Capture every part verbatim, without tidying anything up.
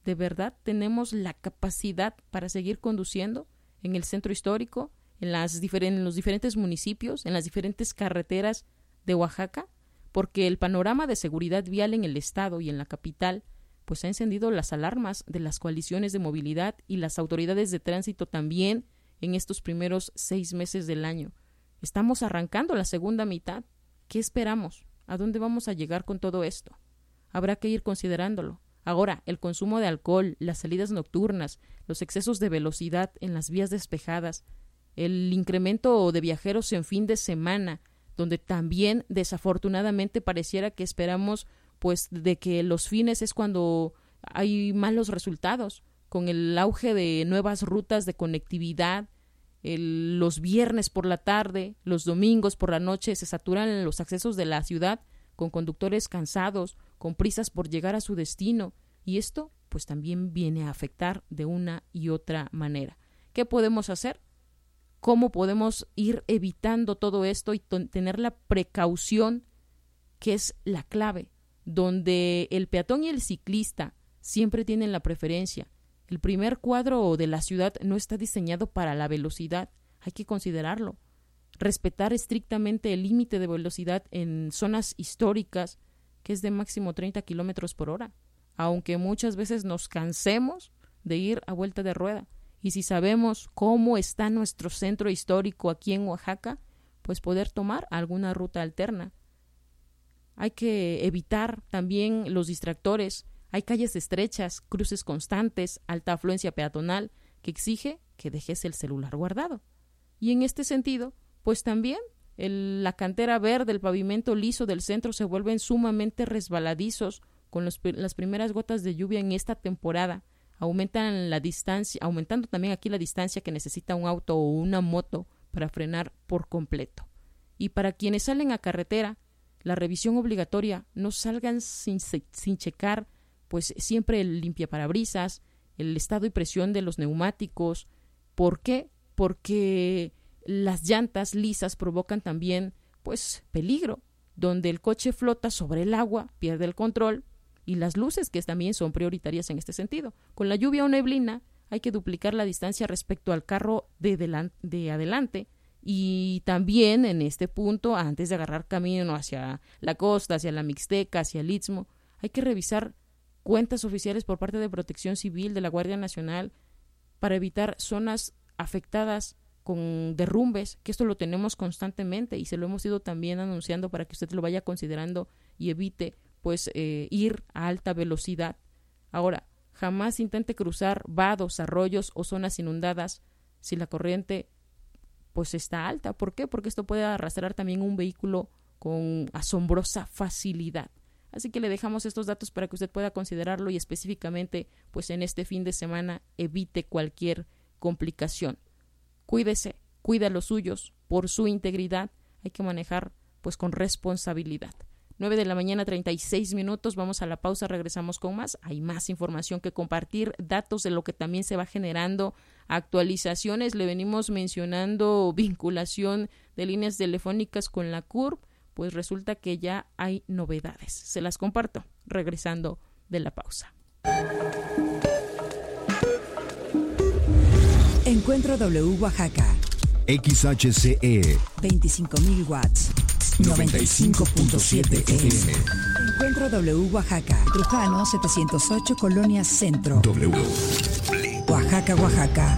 ¿De verdad tenemos la capacidad para seguir conduciendo en el centro histórico, en, las difer- en los diferentes municipios, en las diferentes carreteras de Oaxaca? Porque el panorama de seguridad vial en el estado y en la capital pues ha encendido las alarmas de las coaliciones de movilidad y las autoridades de tránsito también en estos primeros seis meses del año. Estamos arrancando la segunda mitad. ¿Qué esperamos? ¿A dónde vamos a llegar con todo esto? Habrá que ir considerándolo. Ahora, el consumo de alcohol, las salidas nocturnas, los excesos de velocidad en las vías despejadas, el incremento de viajeros en fin de semana, donde también desafortunadamente pareciera que esperamos pues de que los fines es cuando hay malos resultados, con el auge de nuevas rutas de conectividad, el, los viernes por la tarde, los domingos por la noche se saturan los accesos de la ciudad con conductores cansados, con prisas por llegar a su destino, y esto pues también viene a afectar de una y otra manera. ¿Qué podemos hacer? ¿Cómo podemos ir evitando todo esto y t- tener la precaución que es la clave? Donde el peatón y el ciclista siempre tienen la preferencia. El primer cuadro de la ciudad no está diseñado para la velocidad, hay que considerarlo. Respetar estrictamente el límite de velocidad en zonas históricas, que es de máximo treinta kilómetros por hora, aunque muchas veces nos cansemos de ir a vuelta de rueda. Y si sabemos cómo está nuestro centro histórico aquí en Oaxaca, pues poder tomar alguna ruta alterna. Hay que evitar también los distractores. Hay calles estrechas, cruces constantes, alta afluencia peatonal, que exige que dejes el celular guardado. Y en este sentido, pues también el, la cantera verde, el pavimento liso del centro se vuelven sumamente resbaladizos con los, las primeras gotas de lluvia en esta temporada. Aumentan la distancia, aumentando también aquí la distancia que necesita un auto o una moto para frenar por completo. Y para quienes salen a carretera, la revisión obligatoria, no salgan sin, sin checar pues siempre el limpiaparabrisas, el estado y presión de los neumáticos. ¿Por qué? Porque las llantas lisas provocan también pues peligro, donde el coche flota sobre el agua, pierde el control, y las luces, que también son prioritarias en este sentido. Con la lluvia o neblina hay que duplicar la distancia respecto al carro de, delan- de adelante, y también en este punto, antes de agarrar camino hacia la costa, hacia la Mixteca, hacia el Istmo, hay que revisar cuentas oficiales por parte de Protección Civil, de la Guardia Nacional, para evitar zonas afectadas con derrumbes, que esto lo tenemos constantemente y se lo hemos ido también anunciando para que usted lo vaya considerando y evite pues eh, ir a alta velocidad. Ahora, jamás intente cruzar vados, arroyos o zonas inundadas si la corriente pues está alta. ¿Por qué? Porque esto puede arrastrar también un vehículo con asombrosa facilidad. Así que le dejamos estos datos para que usted pueda considerarlo y específicamente pues en este fin de semana evite cualquier complicación. Cuídese, cuida a los suyos, por su integridad hay que manejar pues con responsabilidad. nueve de la mañana, treinta y seis minutos, vamos a la pausa, regresamos con más. Hay más información que compartir, datos de lo que también se va generando, actualizaciones, le venimos mencionando vinculación de líneas telefónicas con la C U R B, pues resulta que ya hay novedades. Se las comparto, regresando de la pausa. Encuentro W Oaxaca. X H C E veinticinco mil watts. noventa y cinco punto siete F M. Encuentro W Oaxaca. Trujano setecientos ocho, Colonia Centro. W. Oaxaca, Oaxaca.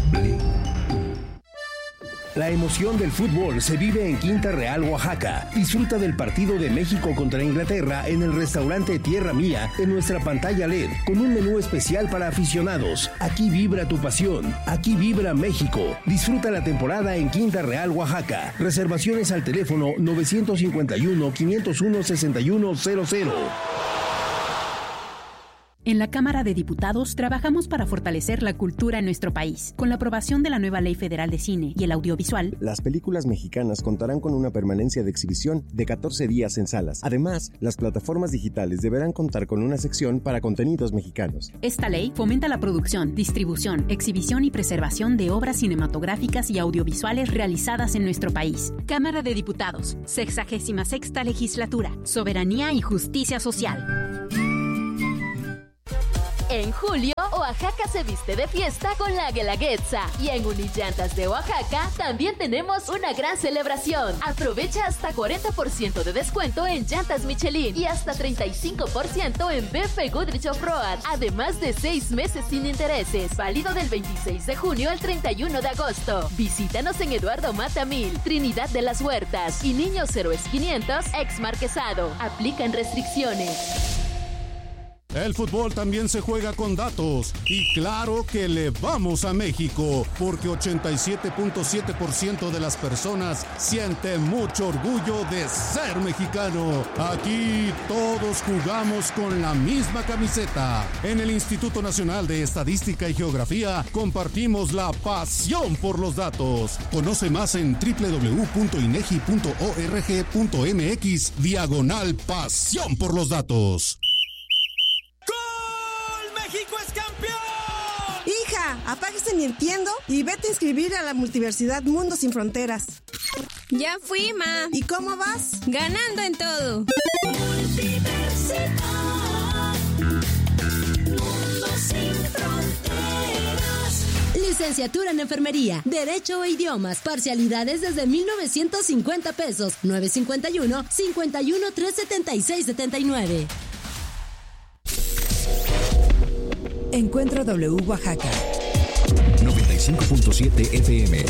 La emoción del fútbol se vive en Quinta Real, Oaxaca. Disfruta del partido de México contra Inglaterra en el restaurante Tierra Mía en nuestra pantalla L E D con un menú especial para aficionados. Aquí vibra tu pasión. Aquí vibra México. Disfruta la temporada en Quinta Real, Oaxaca. Reservaciones al teléfono nueve cinco uno, cinco cero uno, seis uno cero cero. En la Cámara de Diputados trabajamos para fortalecer la cultura en nuestro país. Con la aprobación de la nueva Ley Federal de Cine y el Audiovisual, las películas mexicanas contarán con una permanencia de exhibición de catorce días en salas. Además, las plataformas digitales deberán contar con una sección para contenidos mexicanos. Esta ley fomenta la producción, distribución, exhibición y preservación de obras cinematográficas y audiovisuales realizadas en nuestro país. Cámara de Diputados, sexagésima sexta Legislatura, Soberanía y Justicia Social. En julio, Oaxaca se viste de fiesta con la Guelaguetza. Y en Unillantas de Oaxaca también tenemos una gran celebración. Aprovecha hasta cuarenta por ciento de descuento en llantas Michelin y hasta treinta y cinco por ciento en B F Goodrich Off-Road. Además de seis meses sin intereses. Válido del veintiséis de junio al treinta y uno de agosto. Visítanos en Eduardo Mata mil, Trinidad de las Huertas y Niños Héroes quinientos, ex Marquesado. Aplican restricciones. El fútbol también se juega con datos y claro que le vamos a México porque ochenta y siete punto siete por ciento de las personas siente mucho orgullo de ser mexicano. Aquí todos jugamos con la misma camiseta. En el Instituto Nacional de Estadística y Geografía compartimos la pasión por los datos. Conoce más en doble u doble u doble u punto inegi punto org punto mx diagonal pasión por los datos. ¡México es campeón! Hija, apaga ese Nintendo y vete a inscribir a la Multiversidad Mundo Sin Fronteras. Ya fui, ma. ¿Y cómo vas? Ganando en todo. Multiversidad Mundo Sin Fronteras. Licenciatura en Enfermería, Derecho e Idiomas, parcialidades desde mil novecientos cincuenta pesos, nueve cinco uno, cinco uno, tres siete seis siete nueve. Encuentro W Oaxaca noventa y cinco punto siete F M.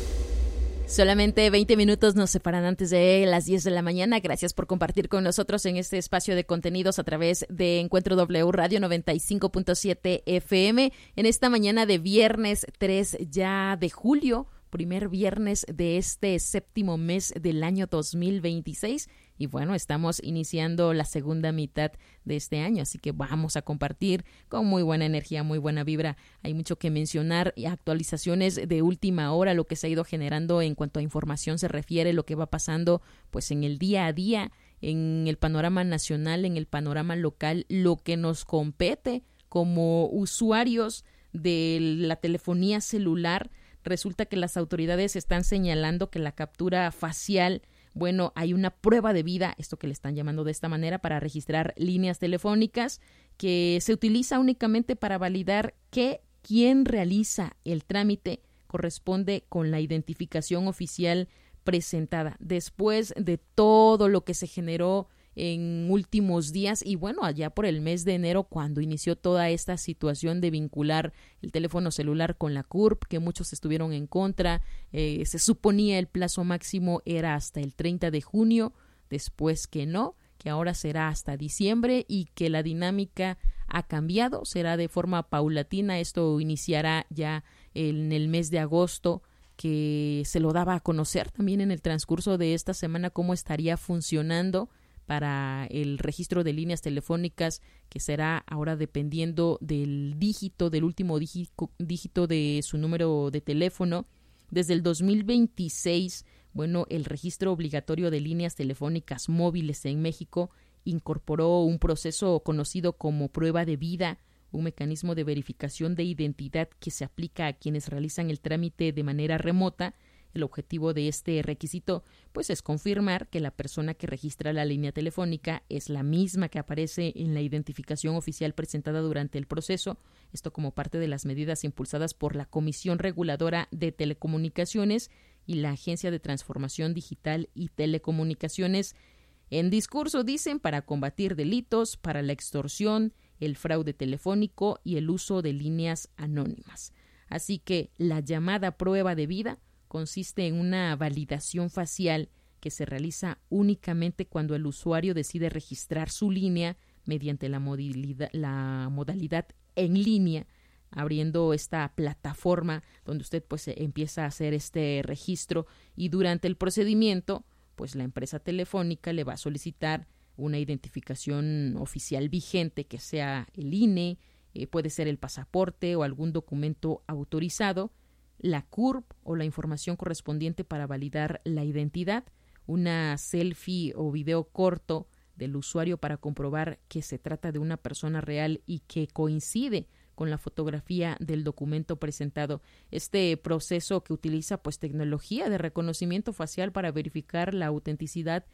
Solamente veinte minutos nos separan antes de las diez de la mañana. Gracias por compartir con nosotros en este espacio de contenidos a través de Encuentro W Radio noventa y cinco punto siete F M. En esta mañana de viernes tres ya de julio, primer viernes de este séptimo mes del año dos mil veintiséis. Y bueno, estamos iniciando la segunda mitad de este año, así que vamos a compartir con muy buena energía, muy buena vibra. Hay mucho que mencionar y actualizaciones de última hora, lo que se ha ido generando en cuanto a información se refiere, lo que va pasando pues en el día a día, en el panorama nacional, en el panorama local, lo que nos compete como usuarios de la telefonía celular. Resulta que las autoridades están señalando que la captura facial, bueno, hay una prueba de vida, esto que le están llamando de esta manera, para registrar líneas telefónicas, que se utiliza únicamente para validar que quien realiza el trámite corresponde con la identificación oficial presentada. Después de todo lo que se generó en últimos días y bueno, allá por el mes de enero cuando inició toda esta situación de vincular el teléfono celular con la C U R P, que muchos estuvieron en contra, eh, se suponía el plazo máximo era hasta el treinta de junio, después que no, que ahora será hasta diciembre y que la dinámica ha cambiado, será de forma paulatina, esto iniciará ya en el mes de agosto, que se lo daba a conocer también en el transcurso de esta semana cómo estaría funcionando para el registro de líneas telefónicas, que será ahora dependiendo del dígito, del último dígito, dígito de su número de teléfono. Desde el dos mil veintiséis, bueno, el registro obligatorio de líneas telefónicas móviles en México incorporó un proceso conocido como prueba de vida, un mecanismo de verificación de identidad que se aplica a quienes realizan el trámite de manera remota. El objetivo de este requisito pues es confirmar que la persona que registra la línea telefónica es la misma que aparece en la identificación oficial presentada durante el proceso, esto como parte de las medidas impulsadas por la Comisión Reguladora de Telecomunicaciones y la Agencia de Transformación Digital y Telecomunicaciones. En discurso dicen para combatir delitos, para la extorsión, el fraude telefónico y el uso de líneas anónimas. Así que la llamada prueba de vida consiste en una validación facial que se realiza únicamente cuando el usuario decide registrar su línea mediante la modalidad, la modalidad en línea, abriendo esta plataforma donde usted pues empieza a hacer este registro y durante el procedimiento pues la empresa telefónica le va a solicitar una identificación oficial vigente que sea el I N E, eh, puede ser el pasaporte o algún documento autorizado, la C U R P o la información correspondiente para validar la identidad, una selfie o video corto del usuario para comprobar que se trata de una persona real y que coincide con la fotografía del documento presentado. Este proceso que utiliza pues tecnología de reconocimiento facial para verificar la autenticidad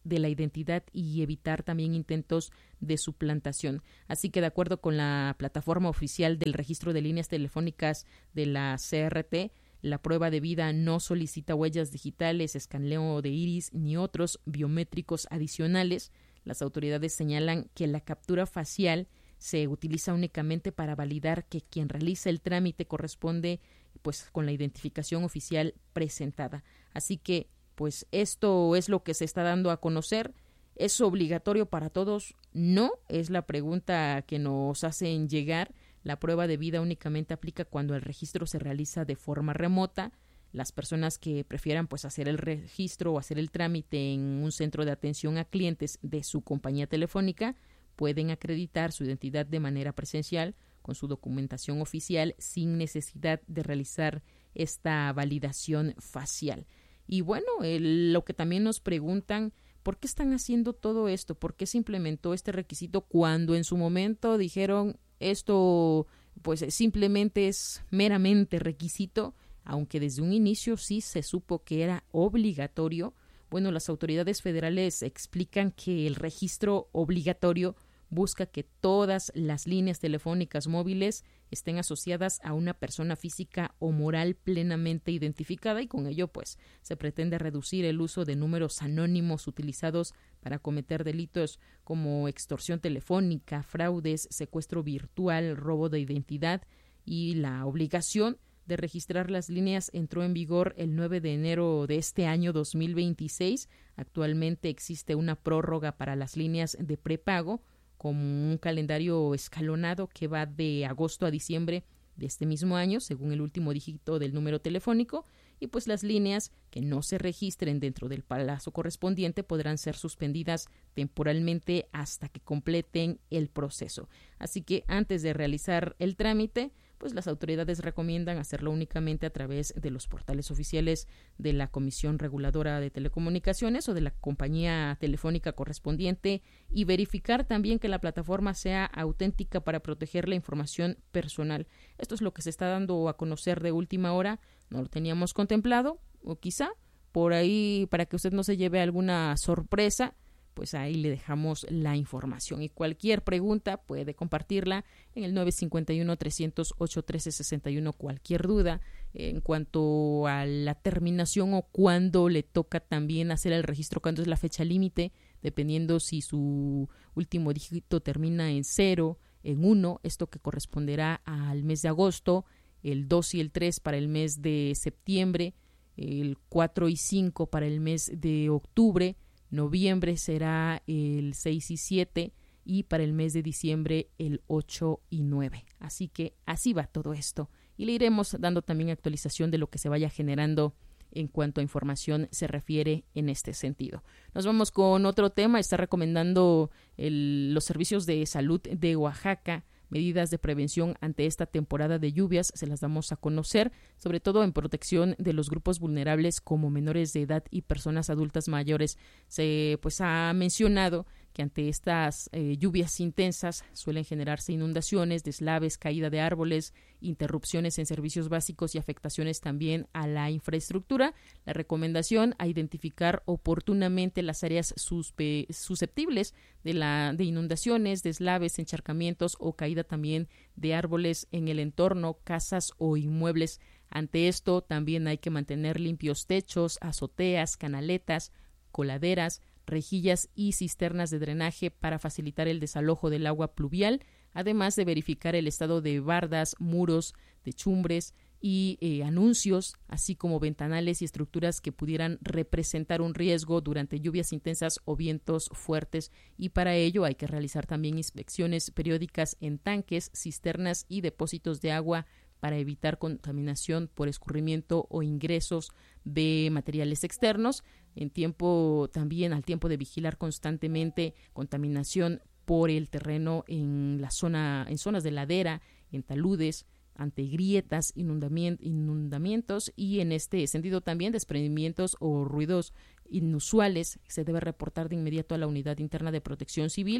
de la identidad y evitar también intentos de suplantación. Así que de acuerdo con la plataforma oficial del registro de líneas telefónicas de la C R T, la prueba de vida no solicita huellas digitales, escaneo de iris ni otros biométricos adicionales. Las autoridades señalan que la captura facial se utiliza únicamente para validar que quien realiza el trámite corresponde pues con la identificación oficial presentada. Así que pues esto es lo que se está dando a conocer. ¿Es obligatorio para todos? No, es la pregunta que nos hacen llegar. La prueba de vida únicamente aplica cuando el registro se realiza de forma remota. Las personas que prefieran pues hacer el registro o hacer el trámite en un centro de atención a clientes de su compañía telefónica pueden acreditar su identidad de manera presencial con su documentación oficial sin necesidad de realizar esta validación facial. Y bueno, el, lo que también nos preguntan, ¿por qué están haciendo todo esto? ¿Por qué se implementó este requisito cuando en su momento dijeron esto pues simplemente es meramente requisito, aunque desde un inicio sí se supo que era obligatorio? Bueno, las autoridades federales explican que el registro obligatorio busca que todas las líneas telefónicas móviles estén asociadas a una persona física o moral plenamente identificada y con ello pues se pretende reducir el uso de números anónimos utilizados para cometer delitos como extorsión telefónica, fraudes, secuestro virtual, robo de identidad. Y la obligación de registrar las líneas entró en vigor el nueve de enero de este año dos mil veintiséis. Actualmente existe una prórroga para las líneas de prepago con un calendario escalonado que va de agosto a diciembre de este mismo año, según el último dígito del número telefónico, y pues las líneas que no se registren dentro del plazo correspondiente podrán ser suspendidas temporalmente hasta que completen el proceso. Así que antes de realizar el trámite, pues las autoridades recomiendan hacerlo únicamente a través de los portales oficiales de la Comisión Reguladora de Telecomunicaciones o de la compañía telefónica correspondiente y verificar también que la plataforma sea auténtica para proteger la información personal. Esto es lo que se está dando a conocer de última hora. No lo teníamos contemplado, o quizá por ahí, para que usted no se lleve alguna sorpresa, pues ahí le dejamos la información. Y cualquier pregunta puede compartirla en el nueve cinco uno, tres cero ocho, uno tres seis uno. Cualquier duda en cuanto a la terminación o cuándo le toca también hacer el registro, cuándo es la fecha límite, dependiendo si su último dígito termina en cero, en uno, esto que corresponderá al mes de agosto, el dos y el tres para el mes de septiembre, el cuatro y cinco para el mes de octubre, noviembre será el seis y siete y para el mes de diciembre el ocho y nueve. Así que así va todo esto y le iremos dando también actualización de lo que se vaya generando en cuanto a información se refiere en este sentido. Nos vamos con otro tema. Está recomendando el, los servicios de salud de Oaxaca medidas de prevención ante esta temporada de lluvias. Se las damos a conocer, sobre todo en protección de los grupos vulnerables como menores de edad y personas adultas mayores. Se pues ha mencionado que ante estas eh, lluvias intensas suelen generarse inundaciones, deslaves, caída de árboles, interrupciones en servicios básicos y afectaciones también a la infraestructura. La recomendación a identificar oportunamente las áreas suspe- susceptibles de, la, de inundaciones, deslaves, encharcamientos o caída también de árboles en el entorno, casas o inmuebles. Ante esto también hay que mantener limpios techos, azoteas, canaletas, coladeras, rejillas y cisternas de drenaje para facilitar el desalojo del agua pluvial, además de verificar el estado de bardas, muros, techumbres y eh, anuncios, así como ventanales y estructuras que pudieran representar un riesgo durante lluvias intensas o vientos fuertes, y para ello hay que realizar también inspecciones periódicas en tanques, cisternas y depósitos de agua para evitar contaminación por escurrimiento o ingresos de materiales externos. En tiempo también al tiempo de vigilar constantemente contaminación por el terreno en la zona, en zonas de ladera, en taludes, ante grietas, inundamien- inundamientos y en este sentido también desprendimientos o ruidos inusuales. Se debe reportar de inmediato a la Unidad Interna de Protección Civil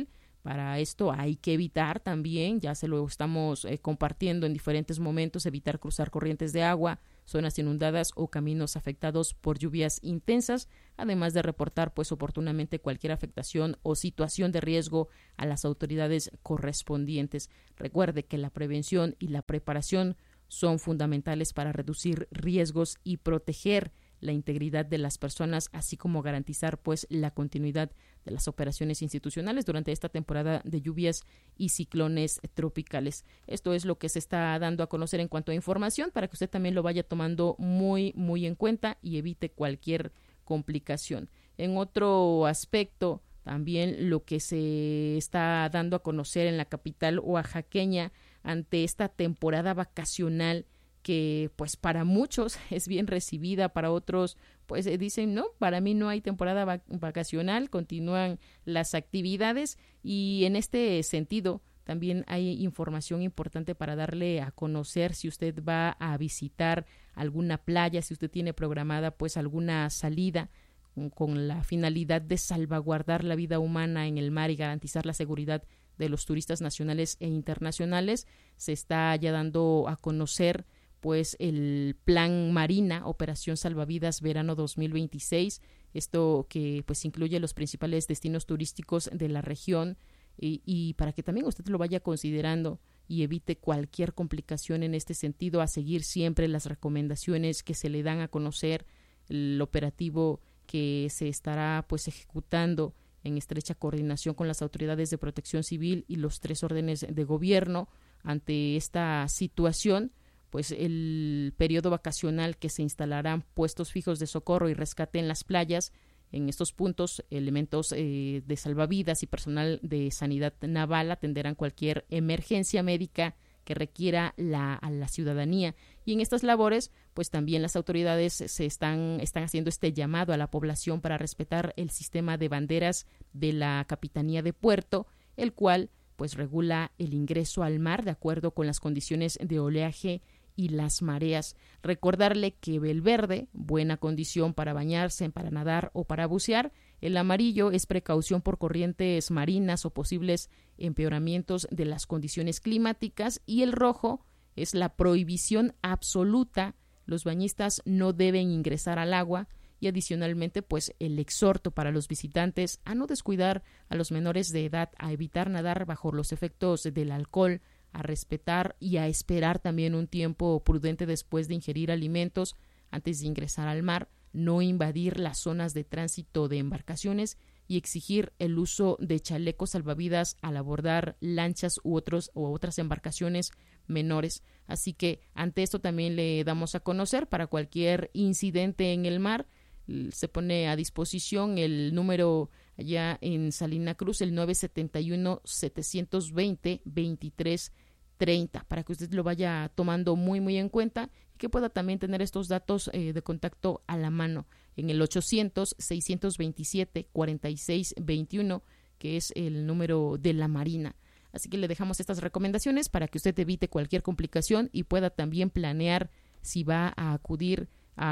Para esto hay que evitar también, ya se lo estamos eh, compartiendo en diferentes momentos, evitar cruzar corrientes de agua, zonas inundadas o caminos afectados por lluvias intensas, además de reportar pues oportunamente cualquier afectación o situación de riesgo a las autoridades correspondientes. Recuerde que la prevención y la preparación son fundamentales para reducir riesgos y proteger la integridad de las personas, así como garantizar pues la continuidad de las operaciones institucionales durante esta temporada de lluvias y ciclones tropicales. Esto es lo que se está dando a conocer en cuanto a información para que usted también lo vaya tomando muy, muy en cuenta y evite cualquier complicación. En otro aspecto, también lo que se está dando a conocer en la capital oaxaqueña ante esta temporada vacacional que pues para muchos es bien recibida, para otros pues dicen no, para mí no hay temporada vac- vacacional, continúan las actividades y en este sentido también hay información importante para darle a conocer si usted va a visitar alguna playa, si usted tiene programada pues alguna salida con, con la finalidad de salvaguardar la vida humana en el mar y garantizar la seguridad de los turistas nacionales e internacionales. Se está ya dando a conocer pues el Plan Marina, Operación Salvavidas Verano dos mil veintiséis, esto que pues incluye los principales destinos turísticos de la región y, y para que también usted lo vaya considerando y evite cualquier complicación en este sentido, a seguir siempre las recomendaciones que se le dan a conocer, el operativo que se estará pues ejecutando en estrecha coordinación con las autoridades de protección civil y los tres órdenes de gobierno ante esta situación. Pues el periodo vacacional que se instalarán puestos fijos de socorro y rescate en las playas. En estos puntos, elementos eh, de salvavidas y personal de sanidad naval atenderán cualquier emergencia médica que requiera la, a la ciudadanía. Y en estas labores, pues también las autoridades se están, están haciendo este llamado a la población para respetar el sistema de banderas de la Capitanía de Puerto, el cual pues regula el ingreso al mar de acuerdo con las condiciones de oleaje y las mareas. Recordarle que el verde, buena condición para bañarse, para nadar o para bucear. El amarillo es precaución por corrientes marinas o posibles empeoramientos de las condiciones climáticas. Y el rojo es la prohibición absoluta. Los bañistas no deben ingresar al agua. Y adicionalmente, pues el exhorto para los visitantes a no descuidar a los menores de edad, a evitar nadar bajo los efectos del alcohol, a respetar y a esperar también un tiempo prudente después de ingerir alimentos antes de ingresar al mar, no invadir las zonas de tránsito de embarcaciones y exigir el uso de chalecos salvavidas al abordar lanchas u otros u otras embarcaciones menores. Así que ante esto también le damos a conocer para cualquier incidente en el mar. Se pone a disposición el número allá en Salina Cruz, el nueve siete uno, siete dos cero, veintitrés treinta, para que usted lo vaya tomando muy muy en cuenta y que pueda también tener estos datos eh, de contacto a la mano en el ochocientos, seiscientos veintisiete, cuarenta y seis veintiuno, que es el número de la Marina. Así que le dejamos estas recomendaciones para que usted evite cualquier complicación y pueda también planear si va a acudir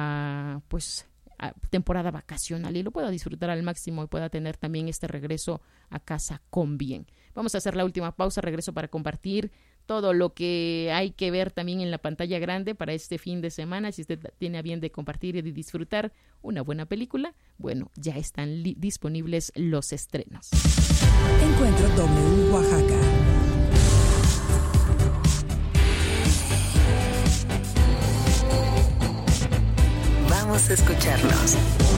a pues a temporada vacacional y lo pueda disfrutar al máximo y pueda tener también este regreso a casa con bien. Vamos a hacer la última pausa, regreso para compartir todo lo que hay que ver también en la pantalla grande para este fin de semana. Si usted tiene a bien de compartir y de disfrutar una buena película, bueno, ya están li- disponibles los estrenos. Encuentro W Oaxaca. Vamos a escucharnos.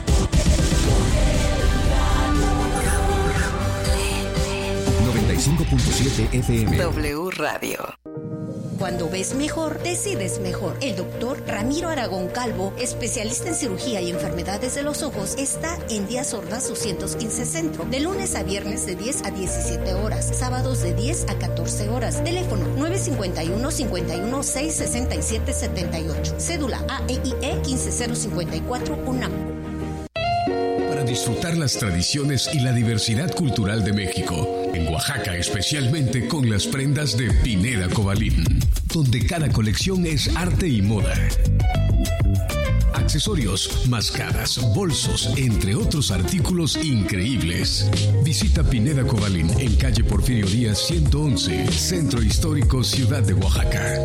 noventa y cinco punto siete F M. W Radio. Cuando ves mejor, decides mejor. El doctor Ramiro Aragón Calvo, especialista en cirugía y enfermedades de los ojos, está en Díaz Ordaz doscientos quince Centro, de lunes a viernes de diez a diecisiete horas, sábados de diez a catorce horas. Teléfono nueve cinco uno, cinco uno seis, seis siete siete ocho. Cédula A E I E quince cero cincuenta y cuatro UNAM. Para disfrutar las tradiciones y la diversidad cultural de México, en Oaxaca especialmente con las prendas de Pineda Cobalín, donde cada colección es arte y moda. accesorios, máscaras, bolsos, entre otros artículos increíbles. Visita Pineda Cobalín en calle Porfirio Díaz ciento once, Centro Histórico, Ciudad de Oaxaca.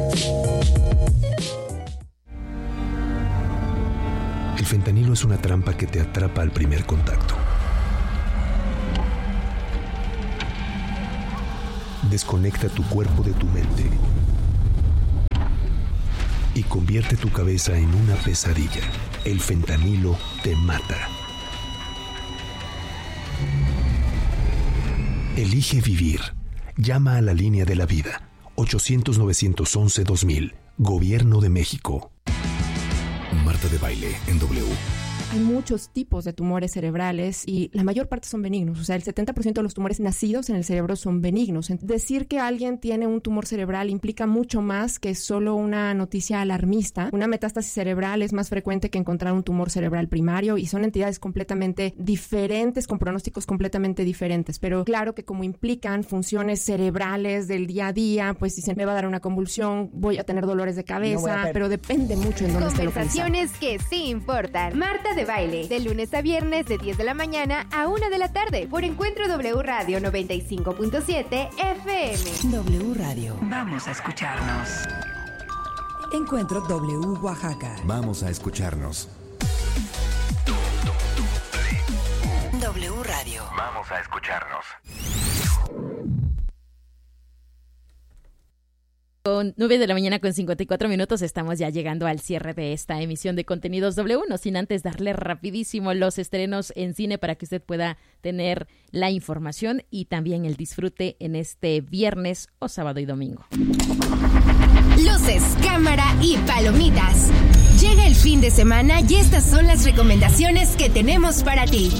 El fentanilo es una trampa que te atrapa al primer contacto. Desconecta tu cuerpo de tu mente y convierte tu cabeza en una pesadilla. El fentanilo te mata. Elige vivir. Llama a la línea de la vida. ochocientos, novecientos once, dos mil. Gobierno de México. Marta de Baile en W. Hay muchos tipos de tumores cerebrales y la mayor parte son benignos. O sea, el setenta por ciento de los tumores nacidos en el cerebro son benignos. Decir que alguien tiene un tumor cerebral implica mucho más que solo una noticia alarmista. Una metástasis cerebral es más frecuente que encontrar un tumor cerebral primario y son entidades completamente diferentes, con pronósticos completamente diferentes. Pero claro que como implican funciones cerebrales del día a día, pues si se me va a dar una convulsión, voy a tener dolores de cabeza, no pero depende mucho en dónde esté localizado. Conversaciones que sí importan. Marta de Baile, de lunes a viernes de diez de la mañana a una de la tarde por Encuentro W Radio noventa y cinco punto siete F M. W Radio. Vamos a escucharnos. Encuentro W Oaxaca. Vamos a escucharnos. W Radio. Vamos a escucharnos. Con nueve de la mañana con cincuenta y cuatro minutos estamos ya llegando al cierre de esta emisión de Contenidos W, no sin antes darle rapidísimo los estrenos en cine para que usted pueda tener la información y también el disfrute en este viernes o sábado y domingo. Luces, cámara y palomitas. Llega el fin de semana y estas son las recomendaciones que tenemos para ti.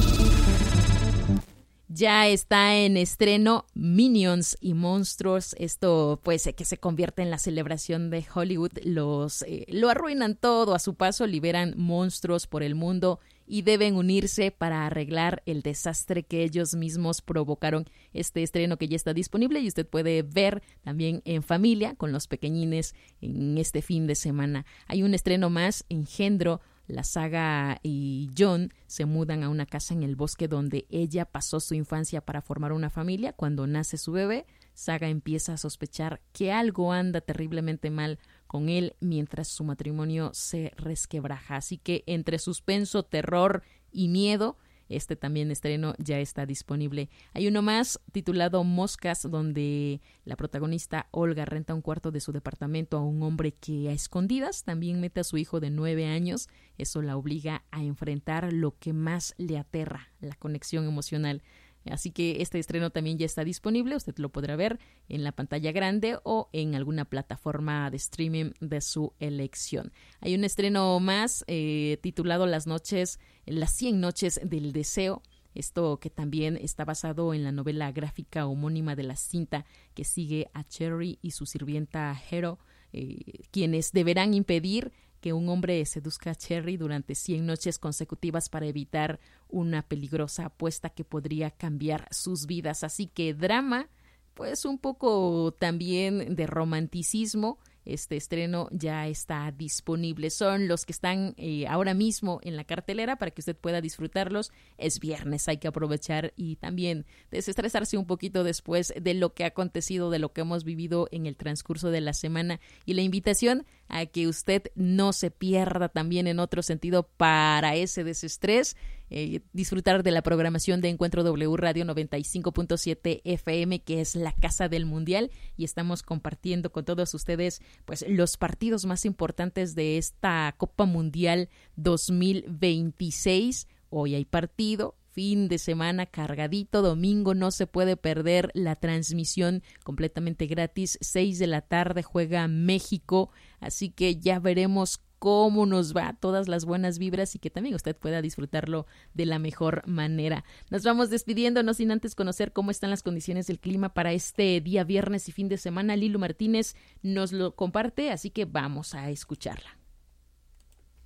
Ya está en estreno Minions y Monstruos. Esto, pues, que se convierte en la celebración de Hollywood. Los eh, lo arruinan todo a su paso, liberan monstruos por el mundo y deben unirse para arreglar el desastre que ellos mismos provocaron. Este estreno que ya está disponible y usted puede ver también en familia con los pequeñines en este fin de semana. Hay un estreno más, Engendro. La Saga y John se mudan a una casa en el bosque donde ella pasó su infancia para formar una familia. Cuando nace su bebé, Saga empieza a sospechar que algo anda terriblemente mal con él mientras su matrimonio se resquebraja. Así que entre suspenso, terror y miedo, este también estreno ya está disponible. Hay uno más titulado Moscas, donde la protagonista Olga renta un cuarto de su departamento a un hombre que a escondidas también mete a su hijo de nueve años. Eso la obliga a enfrentar lo que más le aterra, la conexión emocional. Así que este estreno también ya está disponible. Usted lo podrá ver en la pantalla grande o en alguna plataforma de streaming de su elección. Hay un estreno más eh, titulado Las noches, las cien noches del deseo. Esto que también está basado en la novela gráfica homónima de la cinta que sigue a Cherry y su sirvienta Hero, eh, quienes deberán impedir que un hombre seduzca a Cherry durante cien noches consecutivas para evitar una peligrosa apuesta que podría cambiar sus vidas. Así que drama, pues un poco también de romanticismo. Este estreno ya está disponible. Son los que están eh, ahora mismo en la cartelera para que usted pueda disfrutarlos. Es viernes, hay que aprovechar y también desestresarse un poquito después de lo que ha acontecido, de lo que hemos vivido en el transcurso de la semana. Y la invitación a que usted no se pierda también en otro sentido para ese desestrés. Eh, disfrutar de la programación de Encuentro W Radio noventa y cinco punto siete F M, que es la casa del mundial, y estamos compartiendo con todos ustedes pues los partidos más importantes de esta Copa Mundial dos mil veintiséis. Hoy hay partido, fin de semana cargadito, domingo no se puede perder la transmisión completamente gratis, seis de la tarde juega México, así que ya veremos cómo nos va, todas las buenas vibras y que también usted pueda disfrutarlo de la mejor manera. Nos vamos despidiendo, no sin antes conocer cómo están las condiciones del clima para este día viernes y fin de semana. Lilu Martínez nos lo comparte, así que vamos a escucharla.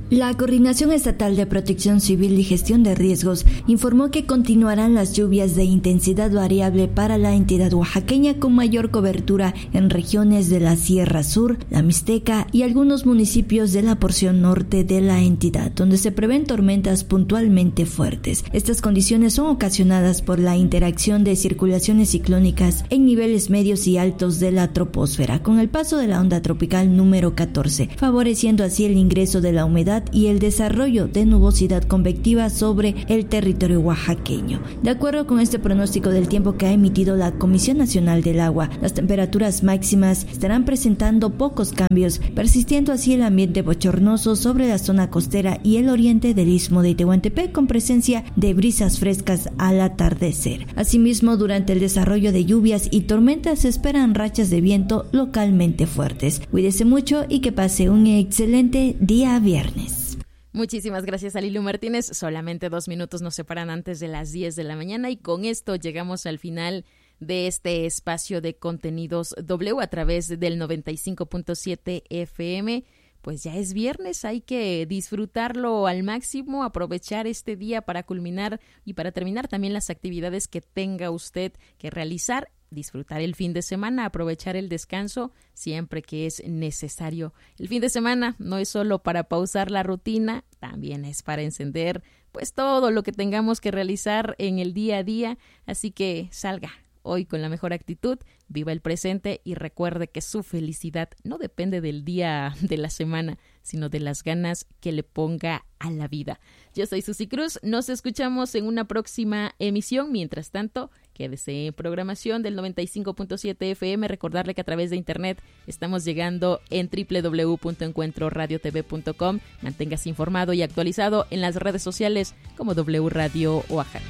La Coordinación Estatal de Protección Civil y Gestión de Riesgos informó que continuarán las lluvias de intensidad variable para la entidad oaxaqueña con mayor cobertura en regiones de la Sierra Sur, la Mixteca y algunos municipios de la porción norte de la entidad, donde se prevén tormentas puntualmente fuertes. Estas condiciones son ocasionadas por la interacción de circulaciones ciclónicas en niveles medios y altos de la troposfera, con el paso de la onda tropical número catorce, favoreciendo así el ingreso de la humedad y el desarrollo de nubosidad convectiva sobre el territorio oaxaqueño. De acuerdo con este pronóstico del tiempo que ha emitido la Comisión Nacional del Agua, las temperaturas máximas estarán presentando pocos cambios, persistiendo así el ambiente bochornoso sobre la zona costera y el oriente del Istmo de Tehuantepec, con presencia de brisas frescas al atardecer. Asimismo, durante el desarrollo de lluvias y tormentas se esperan rachas de viento localmente fuertes. Cuídese mucho y que pase un excelente día viernes. Muchísimas gracias a Lilu Martínez. Solamente dos minutos nos separan antes de las diez de la mañana y con esto llegamos al final de este espacio de contenidos W a través del noventa y cinco punto siete F M. Pues ya es viernes, hay que disfrutarlo al máximo, aprovechar este día para culminar y para terminar también las actividades que tenga usted que realizar. Disfrutar el fin de semana, aprovechar el descanso siempre que es necesario. El fin de semana no es solo para pausar la rutina, también es para encender pues todo lo que tengamos que realizar en el día a día, así que salga hoy con la mejor actitud, viva el presente y recuerde que su felicidad no depende del día de la semana, sino de las ganas que le ponga a la vida. Yo soy Susi Cruz, nos escuchamos en una próxima emisión. Mientras tanto, quédese en programación del noventa y cinco punto siete F M. Recordarle que a través de internet estamos llegando en doble u doble u doble u punto encuentro radio t v punto com. Manténgase informado y actualizado en las redes sociales como W Radio Oaxaca.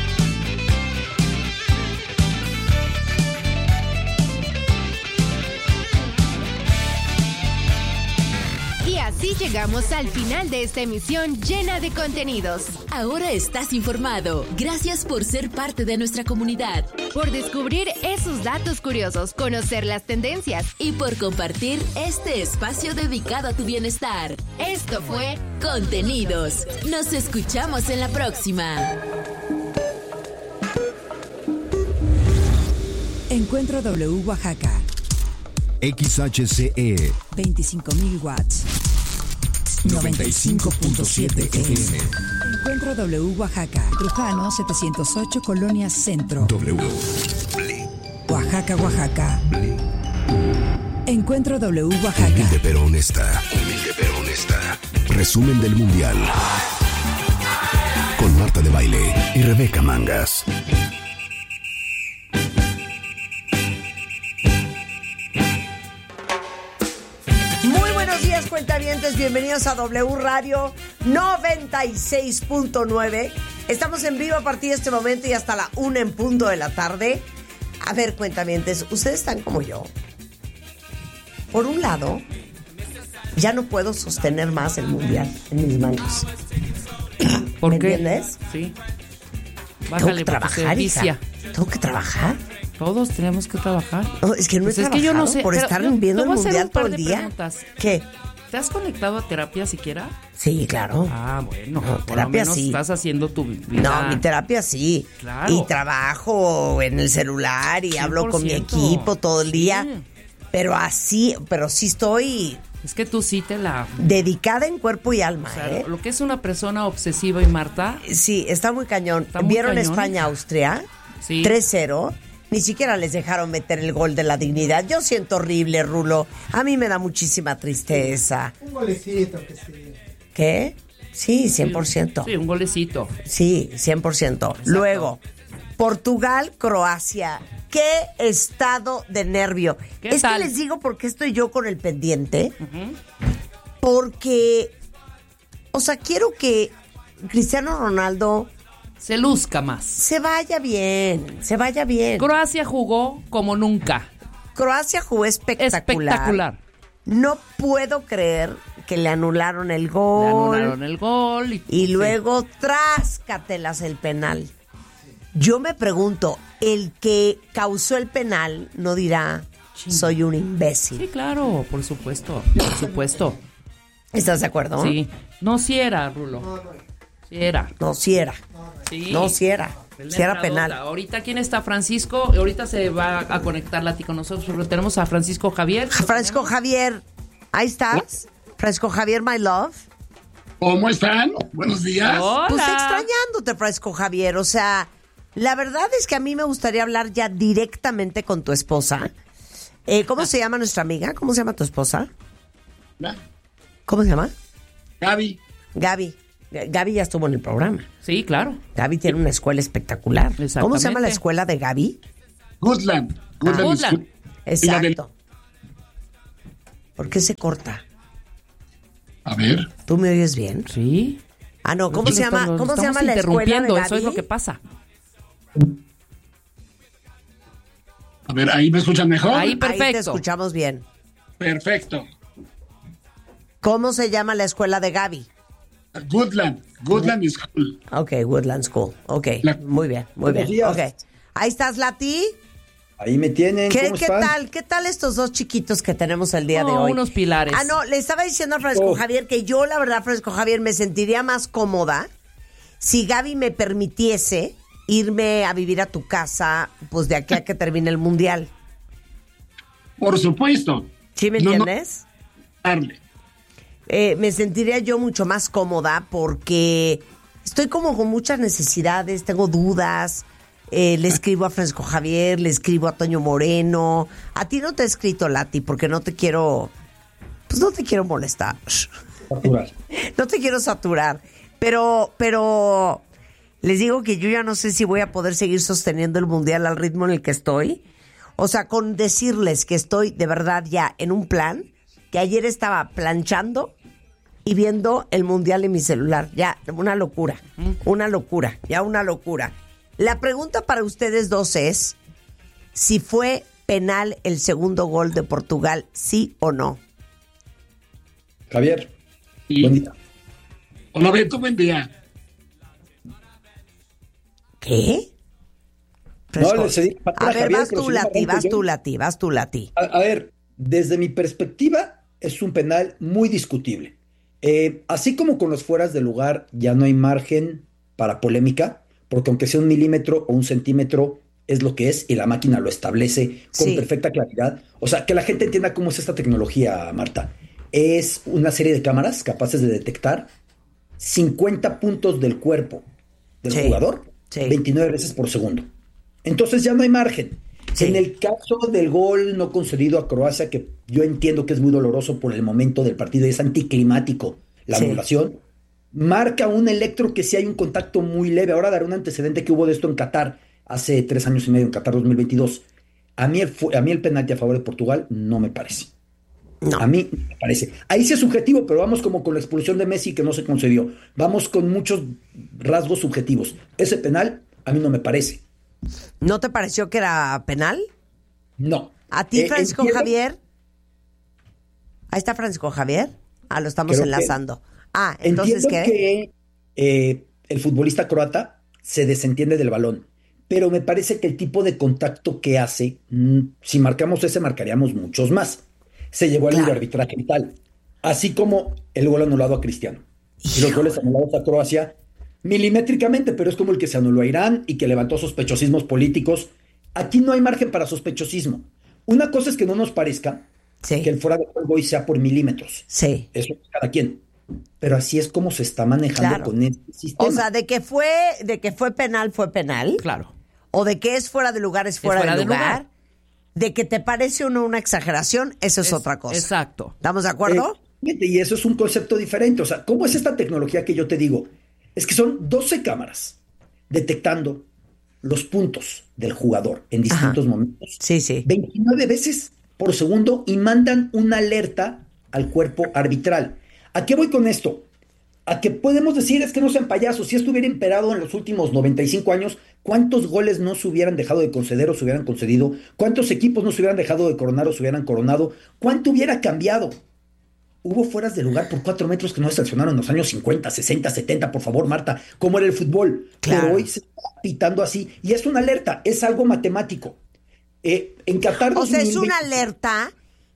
Y así llegamos al final de esta emisión llena de contenidos. Ahora estás informado. Gracias por ser parte de nuestra comunidad. Por descubrir esos datos curiosos, conocer las tendencias. Y por compartir este espacio dedicado a tu bienestar. Esto fue Contenidos. Nos escuchamos en la próxima. Encuentro W Oaxaca. X H C E veinticinco mil watts. noventa y cinco punto siete F M. Encuentro W Oaxaca. Trujano setecientos ocho, Colonia Centro. W. Oaxaca, Oaxaca. Encuentro W Oaxaca. Humilde pero honesta. Humilde pero honesta. Resumen del Mundial. Con Marta de Baile y Rebeca Mangas. Cuentavientes, bienvenidos a W Radio noventa y seis punto nueve. Estamos en vivo a partir de este momento y hasta la una en punto de la tarde. A ver, cuentavientes, ustedes están como yo. Por un lado, ya no puedo sostener más el mundial en mis manos. ¿Por ¿Me qué? entiendes? Sí. Bájale, Tengo que trabajar, hija. Tengo que trabajar. Todos tenemos que trabajar. No, es que no pues he es trabajado que yo no sé, por estar yo, viendo el mundial mundial todo el día. Preguntas. ¿Qué? ¿Te has conectado a terapia siquiera? Sí, claro. Ah, bueno. No, por terapia lo menos sí. Estás haciendo tu vida. No, mi terapia sí. Claro. Y trabajo en el celular y cien por ciento. hablo con mi equipo todo el día. Sí. Pero así, pero sí estoy... Es que tú sí te la... Dedicada en cuerpo y alma, o sea, ¿eh? Lo que es una persona obsesiva y Marta... Sí, está muy cañón. Está muy ¿Vieron cañón. España-Austria? Sí. tres cero. Ni siquiera les dejaron meter el gol de la dignidad. Yo siento horrible, Rulo. A mí me da muchísima tristeza. Un golecito que sí. ¿Qué? Sí, cien por ciento. Sí, un golecito. Sí, cien por ciento. Exacto. Luego, Portugal, Croacia. ¡Qué estado de nervio! ¿Qué es tal? que les digo por qué estoy yo con el pendiente. Uh-huh. Porque, o sea, quiero que Cristiano Ronaldo... Se luzca más. Se vaya bien, se vaya bien. Croacia jugó como nunca. Croacia jugó espectacular. Espectacular. No puedo creer que le anularon el gol. Le anularon el gol. Y, y luego, sí. Tráscatelas el penal. Yo me pregunto, el que causó el penal no dirá, soy un imbécil. Sí, claro, por supuesto, por supuesto. ¿Estás de acuerdo? Sí. No, sí era, Rulo. Sí era. No, sí era. Sí. No, sí era. Sí era penal. Ahorita, ¿quién está? Francisco. Ahorita se va a conectar Lati con nosotros, pero tenemos a Francisco Javier. Francisco Javier, ahí estás. Francisco Javier, my love. ¿Cómo están? Buenos días. Hola. Pues extrañándote, Francisco Javier. O sea, la verdad es que a mí me gustaría hablar ya directamente con tu esposa. Eh, ¿Cómo se llama nuestra amiga? ¿Cómo se llama tu esposa? ¿Cómo se llama? Gaby. Gaby. Gaby ya estuvo en el programa. Sí, claro. Gaby tiene una escuela espectacular. ¿Cómo se llama la escuela de Gaby? Goodland. Goodland. Ah, Goodland. Exacto. ¿Por qué se corta? A ver. ¿Tú me oyes bien? Sí. Ah, no, ¿cómo se llama? ¿Cómo se llama la escuela de Gaby? Eso es lo que pasa. A ver, ¿ahí me escuchan mejor? Ahí, perfecto. Ahí te escuchamos bien. Perfecto. ¿Cómo se llama la escuela de Gaby? Goodland. Goodland School. Ok, Woodland School. Ok, La- muy bien, muy Buenos bien. días. Ok. Ahí estás, Lati. Ahí me tienen. ¿Qué, ¿Cómo ¿qué están? tal? ¿Qué tal estos dos chiquitos que tenemos el día de Oh, hoy? unos pilares. Ah, no, le estaba diciendo a Francisco Oh. Javier que yo, la verdad, Francisco Javier, me sentiría más cómoda si Gaby me permitiese irme a vivir a tu casa, pues de aquí a que termine el mundial. Por supuesto. ¿Sí me No, no. entiendes? Darle. Eh, me sentiría yo mucho más cómoda porque estoy como con muchas necesidades, tengo dudas. Eh, le escribo a Francisco Javier, le escribo a Toño Moreno. A ti no te he escrito, Lati, porque no te quiero, pues no te quiero molestar. Saturar. No te quiero saturar. Pero, pero les digo que yo ya no sé si voy a poder seguir sosteniendo el mundial al ritmo en el que estoy. O sea, con decirles que estoy de verdad ya en un plan, que ayer estaba planchando y viendo el mundial en mi celular. Ya, una locura, una locura, ya una locura. La pregunta para ustedes dos es si fue penal el segundo gol de Portugal, sí o no. Javier. Sí. Buen día. Hola, Beto, buen día. ¿Qué? No, le cedí la A palabra ver, Javier, vas pero tú, si no me Lati, arranco vas yo. tú, Lati, vas tú, Lati. A, a ver, desde mi perspectiva, es un penal muy discutible. Eh, así como con los fueras de lugar ya no hay margen para polémica, porque aunque sea un milímetro o un centímetro, es lo que es y la máquina lo establece con Sí. perfecta claridad. O sea, que la gente entienda cómo es esta tecnología, Marta. Es una serie de cámaras capaces de detectar cincuenta puntos del cuerpo del Sí. jugador Sí. veintinueve veces por segundo. Entonces ya no hay margen. Sí. En el caso del gol no concedido a Croacia, que yo entiendo que es muy doloroso por el momento del partido y es anticlimático la Sí. anulación, marca un electro que sí hay un contacto muy leve. Ahora daré un antecedente que hubo de esto en Qatar hace tres años y medio, en Qatar dos mil veintidós. A mí el, fu- a mí el penalti a favor de Portugal no me parece. No. A mí me parece. Ahí sí es subjetivo, pero vamos como con la expulsión de Messi que no se concedió. Vamos con muchos rasgos subjetivos. Ese penal a mí no me parece. ¿No te pareció que era penal? No. ¿A ti, Eh, Francisco entiendo- Javier? Ahí está Francisco Javier. Ah, lo estamos Creo que- enlazando. Ah, entonces, Entiendo ¿qué? que eh, el futbolista croata se desentiende del balón, pero me parece que el tipo de contacto que hace, mm, si marcamos ese, marcaríamos muchos más. Se llevó al Claro. arbitraje y tal. Así como el gol anulado a Cristiano. Y los goles anulados a Croacia milimétricamente, pero es como el que se anuló a Irán y que levantó sospechosismos políticos. Aquí no hay margen para sospechosismo. Una cosa es que no nos parezca Sí. que el fuera de juego hoy sea por milímetros. Sí. Eso es cada quien. Pero así es como se está manejando Claro. con este sistema. O sea, de que fue, de que fue penal, fue penal. Claro. O de que es fuera de lugar, es fuera, fuera de de lugar. lugar. De que te parece o no una exageración, eso es, Es- otra cosa. exacto. ¿Estamos de acuerdo? Eh, fíjate, y eso es un concepto diferente. O sea, ¿cómo es esta tecnología que yo te digo? Es que son doce cámaras detectando los puntos del jugador en distintos Ajá. momentos. Sí, sí. veintinueve veces por segundo y mandan una alerta al cuerpo arbitral. ¿A qué voy con esto? A que podemos decir es que no sean payasos. Si esto hubiera imperado en los últimos noventa y cinco años, ¿cuántos goles no se hubieran dejado de conceder o se hubieran concedido? ¿Cuántos equipos no se hubieran dejado de coronar o se hubieran coronado? ¿Cuánto hubiera cambiado? Hubo fueras de lugar por cuatro metros que no se sancionaron en los años cincuenta, sesenta, setenta, por favor, Marta, como era el fútbol. Claro. Pero hoy se está pitando así. Y es una alerta, es algo matemático. Eh, en Qatar O sea, es dos mil veinte una alerta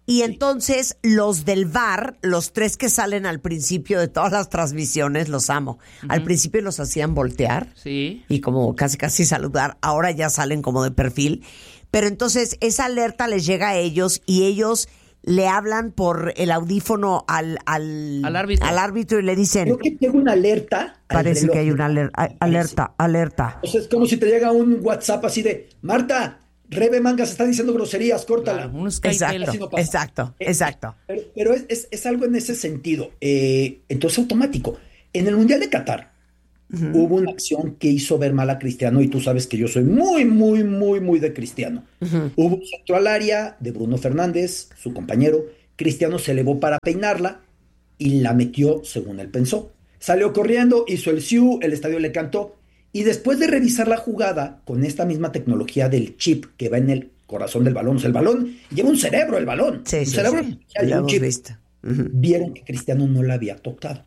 Y entonces los del V A R, los tres que salen al principio de todas las transmisiones, los amo. Uh-huh. Al principio los hacían voltear. Sí. Y como casi casi saludar. Ahora ya salen como de perfil. Pero entonces esa alerta les llega a ellos y ellos le hablan por el audífono al, al, al, árbitro. al árbitro y le dicen... Creo que llega una alerta. Parece que hay una aler- alerta, alerta. O sea, es como si te llega un WhatsApp así de, Marta, Rebe Mangas está diciendo groserías, córtala. Claro, exacto, no exacto, exacto. Pero, pero es, es, es algo en ese sentido. Eh, entonces, automático. En el Mundial de Qatar uh-huh. hubo una acción que hizo ver mal a Cristiano, y tú sabes que yo soy muy, muy, muy, muy de Cristiano. Uh-huh. Hubo un centro al área de Bruno Fernández, su compañero. Cristiano se elevó para peinarla y la metió según él pensó. Salió corriendo, hizo el siu, el estadio le cantó. Y después de revisar la jugada con esta misma tecnología del chip que va en el corazón del balón, o sea, el balón lleva un cerebro, el balón. Sí, un sí, cerebro sí. y Lo un hemos chip. visto. Uh-huh. Vieron que Cristiano no la había tocado.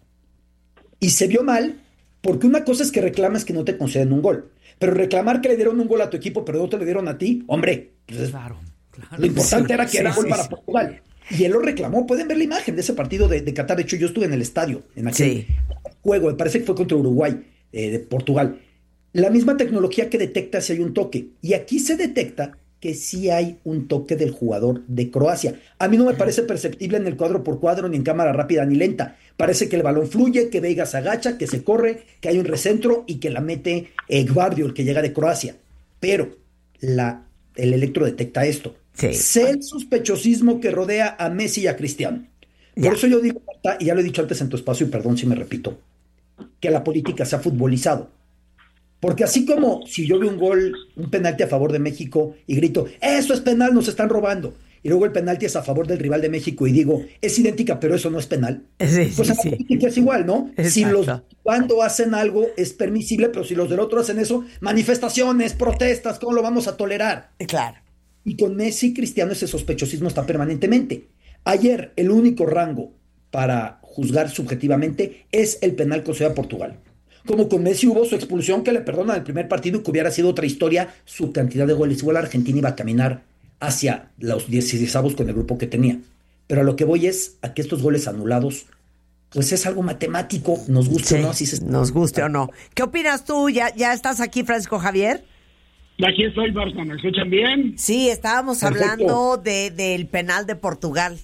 Y se vio mal, porque una cosa es que reclamas que no te conceden un gol. Pero reclamar que le dieron un gol a tu equipo, pero no te le dieron a ti, hombre, pues claro, claro. Lo importante sí, era que sí, era sí, gol sí, para sí. Portugal. Y él lo reclamó. Pueden ver la imagen de ese partido de, de Qatar. De hecho, yo estuve en el estadio, en aquel sí. juego, me parece que fue contra Uruguay, eh, de Portugal. La misma tecnología que detecta si hay un toque. Y aquí se detecta que sí hay un toque del jugador de Croacia. A mí no me parece perceptible en el cuadro por cuadro, ni en cámara rápida, ni lenta. Parece que el balón fluye, que Veiga se agacha, que se corre, que hay un recentro y que la mete eh, Gvardiol, el que llega de Croacia. Pero la, el electro detecta esto. Sí. Sé el sospechosismo que rodea a Messi y a Cristiano. Por Ya. eso yo digo, Marta, y ya lo he dicho antes en tu espacio, y perdón si me repito, que la política se ha futbolizado. Porque así como si yo veo un gol, un penalti a favor de México y grito, eso es penal, nos están robando, y luego el penalti es a favor del rival de México y digo, es idéntica, pero eso no es penal, Sí, pues sí, en la sí. política es igual, ¿no? Exacto. Si los cuando hacen algo es permisible, pero si los del otro hacen eso, manifestaciones, protestas, ¿cómo lo vamos a tolerar? Claro. Y con Messi y Cristiano ese sospechosismo está permanentemente. Ayer el único rango para juzgar subjetivamente es el penal concedido a Portugal. Como con Messi hubo su expulsión que le perdonan el primer partido y que hubiera sido otra historia, su cantidad de goles. Igual Argentina iba a caminar hacia los dieciseisavos con el grupo que tenía. Pero a lo que voy es a que estos goles anulados, pues es algo matemático, nos guste Sí, o no. Así se... nos guste o no. ¿Qué opinas tú? ¿Ya, ya estás aquí, Francisco Javier? Aquí estoy, Marta, ¿me escuchan bien? Sí, estábamos Perfecto. hablando de, del penal de Portugal.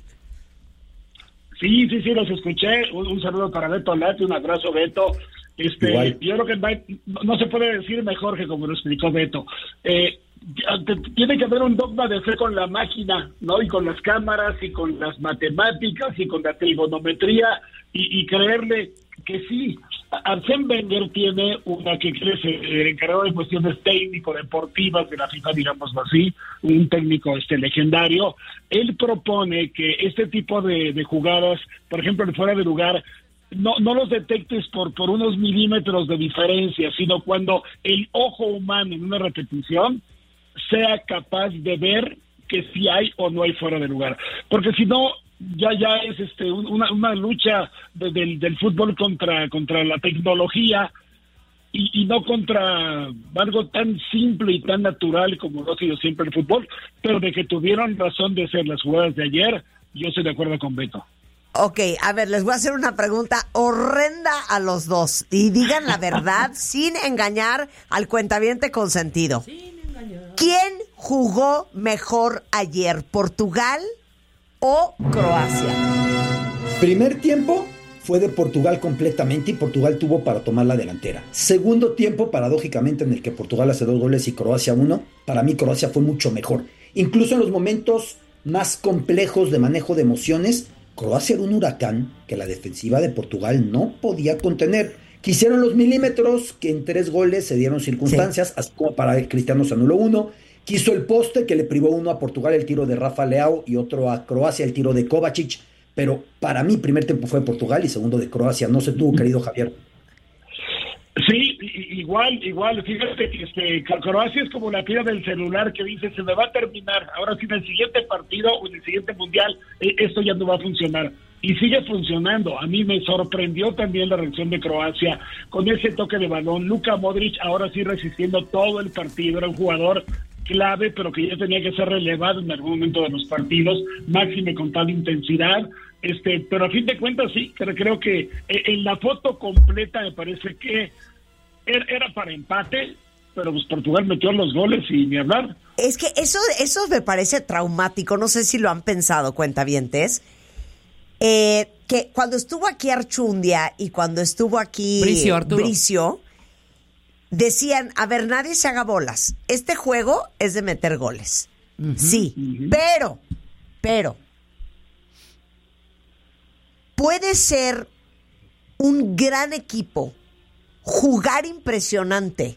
Sí, sí, sí, los escuché. Un, un saludo para Beto Lati, un abrazo, Beto. Este, Igual. yo creo que no, hay- no se puede decir mejor que como lo explicó Beto. Eh, te- tiene que haber un dogma de fe con la máquina, ¿no? Y con las cámaras, y con las matemáticas, y con la trigonometría, y, y creerle que sí. Arsène Wenger tiene una que crece, el encargado de cuestiones técnico-deportivas de la FIFA, digámoslo así, un técnico este legendario. Él propone que este tipo de, de jugadas, por ejemplo, en fuera de lugar, no, no los detectes por, por unos milímetros de diferencia, sino cuando el ojo humano en una repetición sea capaz de ver que si hay o no hay fuera de lugar. Porque si no, ya ya es este un- una, una lucha de- del, del fútbol contra, contra la tecnología y, y no contra algo tan simple y tan natural como lo ha sido siempre el fútbol, pero de que tuvieron razón de ser las jugadas de ayer, yo estoy de acuerdo con Beto. Ok, a ver, les voy a hacer una pregunta horrenda a los dos. Y digan la verdad sin engañar al cuentaviente consentido. ¿Quién jugó mejor ayer, Portugal o Croacia? Primer tiempo fue de Portugal completamente y Portugal tuvo para tomar la delantera. Segundo tiempo, paradójicamente, en el que Portugal hace dos goles y Croacia uno, para mí Croacia fue mucho mejor. Incluso en los momentos más complejos de manejo de emociones, Croacia era un huracán que la defensiva de Portugal no podía contener. Quisieron los milímetros, que en tres goles se dieron circunstancias, así como para el Cristiano se anuló uno. Quiso el poste, que le privó uno a Portugal el tiro de Rafa Leao y otro a Croacia el tiro de Kovacic. Pero para mí, primer tiempo fue Portugal y segundo de Croacia. No sé tú, querido Javier. Sí, i- igual, igual. Fíjate que este, Croacia es como la tira del celular que dice, se me va a terminar. Ahora sí, en el siguiente partido o en el siguiente mundial, eh, esto ya no va a funcionar. Y sigue funcionando. A mí me sorprendió también la reacción de Croacia con ese toque de balón. Luka Modric ahora sí resistiendo todo el partido. Era un jugador clave, pero que ya tenía que ser relevado en algún momento de los partidos, máxime con tal intensidad. Este, pero a fin de cuentas sí, creo, creo que en la foto completa me parece que era, era para empate, pero pues Portugal metió los goles y ni hablar. Es que eso, eso me parece traumático, no sé si lo han pensado, cuentavientes, eh, que cuando estuvo aquí Archundia y cuando estuvo aquí Bricio, Arturo. Bricio, decían, a ver, nadie se haga bolas, este juego es de meter goles. Uh-huh. Sí, uh-huh. pero, pero, puede ser un gran equipo, jugar impresionante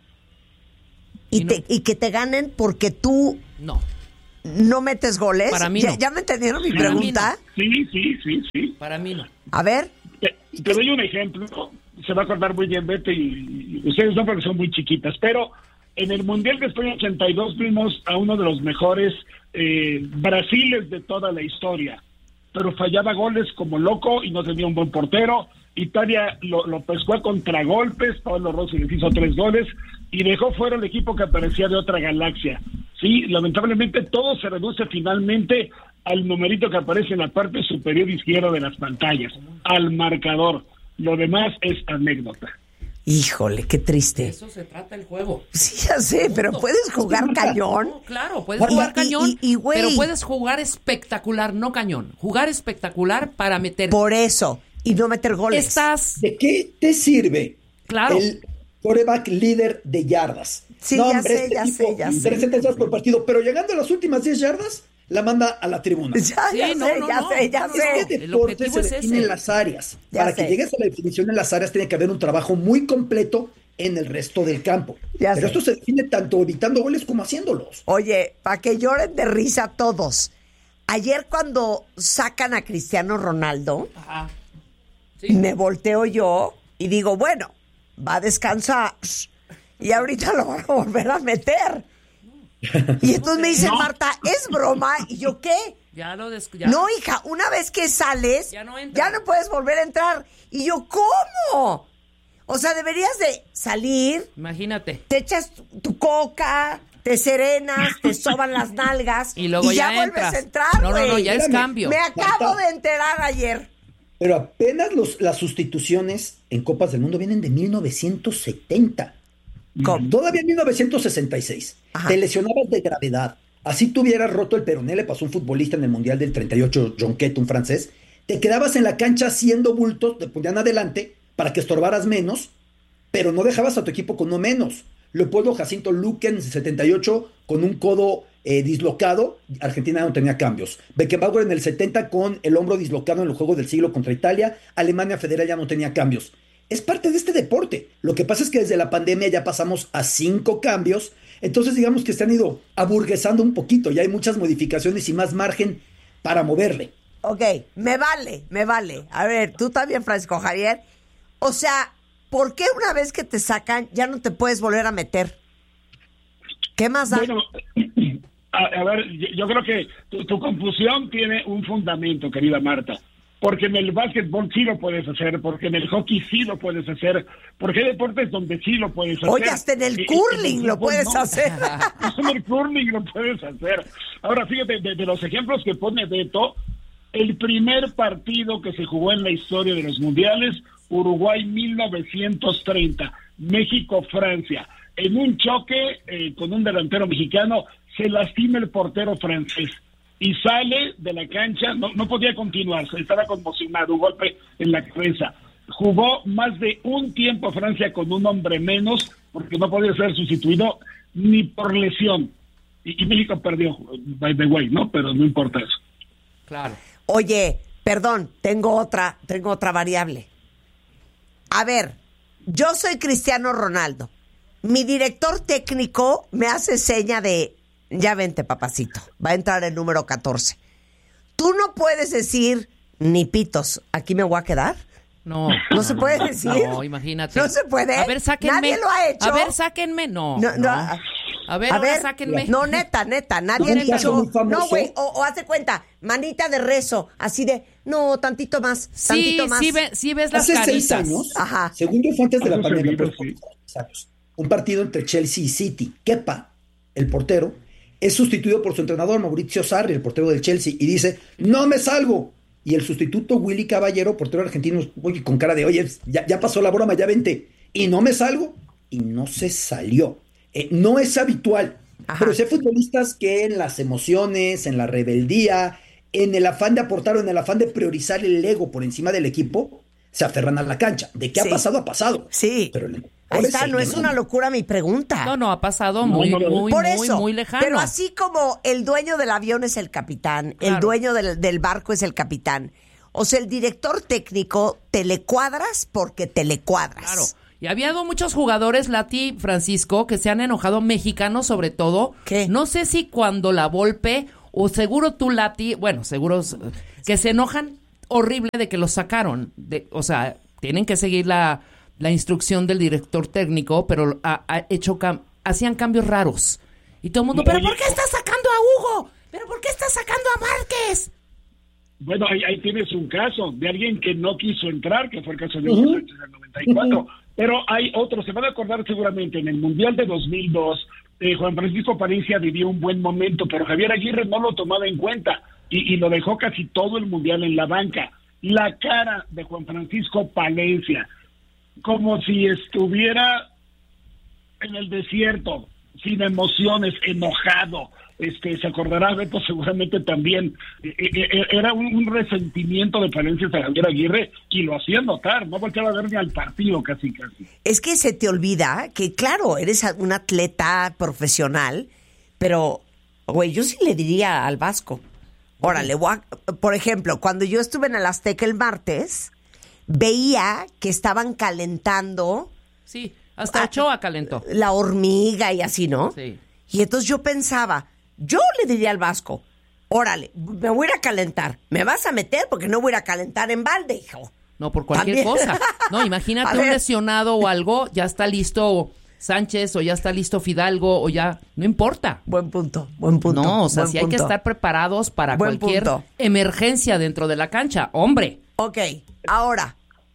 y, y, no. te, y que te ganen porque tú no, no metes goles. Para mí ¿Ya, no. ¿Ya me entendieron mi Para pregunta? No. Sí, sí, sí, sí. Para mí no. A ver. Te, te doy un ejemplo. Se va a acordar muy bien Beto y, y ustedes no, porque son muy chiquitas, pero en el Mundial de España ochenta y dos vimos a uno de los mejores eh, Brasiles de toda la historia, pero fallaba goles como loco y no tenía un buen portero. Italia lo, lo pescó a contragolpes, Pablo Rossi les hizo tres goles y dejó fuera el equipo que aparecía de otra galaxia. Sí, lamentablemente todo se reduce finalmente al numerito que aparece en la parte superior izquierda de las pantallas, al marcador. Lo demás es anécdota. Híjole, qué triste. De eso se trata el juego. Sí, ya sé, pero puedes jugar cañón. No, claro, puedes jugar y, cañón, y, y, y, pero puedes jugar espectacular, no cañón. Jugar espectacular para meter. Por eso, y no meter goles. Estás... ¿De qué te sirve claro. el quarterback líder de yardas? Sí, no, ya hombre, sé, este ya tipo, sé, ya sé. trescientas yardas por partido, pero llegando a las últimas diez yardas, la manda a la tribuna. Ya, Sí, ya no, sé, no, ya no. sé, ya No, sé. Este El deporte objetivo se es define ese. en las áreas. Ya Para sé. que llegues a la definición en las áreas tiene que haber un trabajo muy completo en el resto del campo. Ya Pero sé. esto se define tanto evitando goles como haciéndolos. Oye, para que lloren de risa todos. Ayer cuando sacan a Cristiano Ronaldo, Ajá. Sí. me volteo yo y digo, bueno, va a descansar y ahorita lo van a volver a meter. Y entonces me dice No. Marta, ¿es broma? Y yo, ¿qué? Ya lo des... ya. No, hija, una vez que sales, Ya no entra. ya no puedes volver a entrar. Y yo, ¿cómo? O sea, deberías de salir, Imagínate. te echas tu, tu coca, te serenas, te soban las nalgas Y luego ya vuelves entras. a entrar, No, no, no, güey. ya es Espérame. cambio. Me acabo Marta. de enterar ayer. Pero apenas los, las sustituciones en Copas del Mundo vienen de mil novecientos setenta. ¿Cómo? Todavía en mil novecientos sesenta y seis. Ajá. Te lesionabas de gravedad. Así tuvieras roto el peroné, le pasó a un futbolista en el Mundial del treinta y ocho, Jonquet, un francés. Te quedabas en la cancha haciendo bultos, te ponían adelante para que estorbaras menos, pero no dejabas a tu equipo con uno menos. Leopoldo Jacinto Luque en el setenta y ocho con un codo eh, dislocado, Argentina no tenía cambios. Beckenbauer en el setenta con el hombro dislocado en el juego del siglo contra Italia, Alemania Federal ya no tenía cambios. Es parte de este deporte. Lo que pasa es que desde la pandemia ya pasamos a cinco cambios, entonces digamos que se han ido aburguesando un poquito, ya hay muchas modificaciones y más margen para moverle. Ok, me vale, me vale. A ver, tú también, Francisco Javier. O sea, ¿por qué una vez que te sacan ya no te puedes volver a meter? ¿Qué más da? Bueno, a, a ver, yo, yo creo que tu, tu confusión tiene un fundamento, querida Marta. Porque en el básquetbol sí lo puedes hacer, porque en el hockey sí lo puedes hacer, porque hay deportes donde sí lo puedes hacer. Oye, hasta en el Y- curling en el lo fútbol puedes no. hacer. En el curling lo puedes hacer. Ahora, fíjate, de, de los ejemplos que pone Beto, el primer partido que se jugó en la historia de los mundiales, Uruguay mil novecientos treinta, México-Francia. En un choque eh, con un delantero mexicano, se lastima el portero francés y sale de la cancha, no, no podía continuar, estaba conmocionado, un golpe en la cabeza. Jugó más de un tiempo Francia con un hombre menos, porque no podía ser sustituido ni por lesión. Y, y México perdió, by the way, ¿no? Pero no importa eso. Claro. Oye, perdón, tengo otra, tengo otra variable. A ver, yo soy Cristiano Ronaldo. Mi director técnico me hace seña de, ya vente, papacito, va a entrar el número catorce. Tú no puedes decir, ni pitos, aquí me voy a quedar. No. No se puede decir. No, imagínate. No se puede. A ver, sáquenme. Nadie lo ha hecho. A ver, sáquenme. No. No, no. no. A ver, A ahora ver, sáquenme. no, neta, neta, nadie Un ha caso dicho, muy famoso. no, güey, o, o hace cuenta, manita de rezo, así de, no, tantito más, Sí, tantito más. sí, ve, sí ves las Hace seis caritas. años, Ajá. según yo fue antes de la Hace pandemia, seguido, pero sí. seis años, un partido entre Chelsea y City. Kepa el portero, es sustituido por su entrenador Mauricio Sarri, el portero del Chelsea, y dice, no me salgo. Y el sustituto Willy Caballero, portero argentino, oye, con cara de, oye, ya, ya pasó la broma, ya vente. Y no me salgo. Y no se salió. Eh, no es habitual. Ajá. Pero si hay futbolistas que en las emociones, en la rebeldía, en el afán de aportar o en el afán de priorizar el ego por encima del equipo, se aferran a la cancha. ¿De qué sí. ha pasado? Ha pasado. Sí. Pero el, ahí está, no es una locura mi pregunta. No, no, ha pasado muy, muy, muy, por eso, muy, muy lejano. Pero así como el dueño del avión es el capitán, claro. el dueño del, del barco es el capitán, o sea, el director técnico te le cuadras porque te le cuadras. Claro. Y había habido muchos jugadores, Lati, Francisco, que se han enojado, mexicanos sobre todo. ¿Qué? No sé si cuando la Volpe, o seguro tú, Lati, bueno, seguro que se enojan horrible de que los sacaron. De, o sea, tienen que seguir la, la instrucción del director técnico, pero ha, ha hecho cam- hacían cambios raros. Y todo el mundo, ¿pero por qué estás sacando a Hugo? ¿Pero por qué estás sacando a Márquez? Bueno, ahí, ahí tienes un caso de alguien que no quiso entrar, que fue el caso de Hugo uh-huh. Sánchez en el noventa y cuatro. Uh-huh. Pero hay otros, se van a acordar seguramente, en el Mundial de dos mil dos, eh, Juan Francisco Palencia vivió un buen momento, pero Javier Aguirre no lo tomaba en cuenta y, y lo dejó casi todo el Mundial en la banca. La cara de Juan Francisco Palencia, como si estuviera en el desierto, sin emociones, enojado. Este, se acordará, Beto, seguramente también, eh, eh, era un, un resentimiento de Palencia a Javier Aguirre y lo hacía notar, no volteaba a ver ni al partido casi casi. Es que se te olvida que, claro, eres un atleta profesional, pero, güey, yo sí le diría al Vasco, órale, voy a, por ejemplo, cuando yo estuve en el Azteca el martes, veía que estaban calentando. Sí, hasta Ochoa calentó. La hormiga y así, ¿no? Sí. Y entonces yo pensaba, yo le diría al Vasco, órale, me voy a ir a calentar. ¿Me vas a meter? Porque no voy a ir a calentar en balde, hijo. No, por cualquier ¿También? cosa. No, imagínate un lesionado o algo, ya está listo Sánchez o ya está listo Fidalgo o ya, no importa. Buen punto, buen punto. No, o sea, buen sí punto. hay que estar preparados para buen cualquier punto. emergencia dentro de la cancha, hombre. Ok, ahora,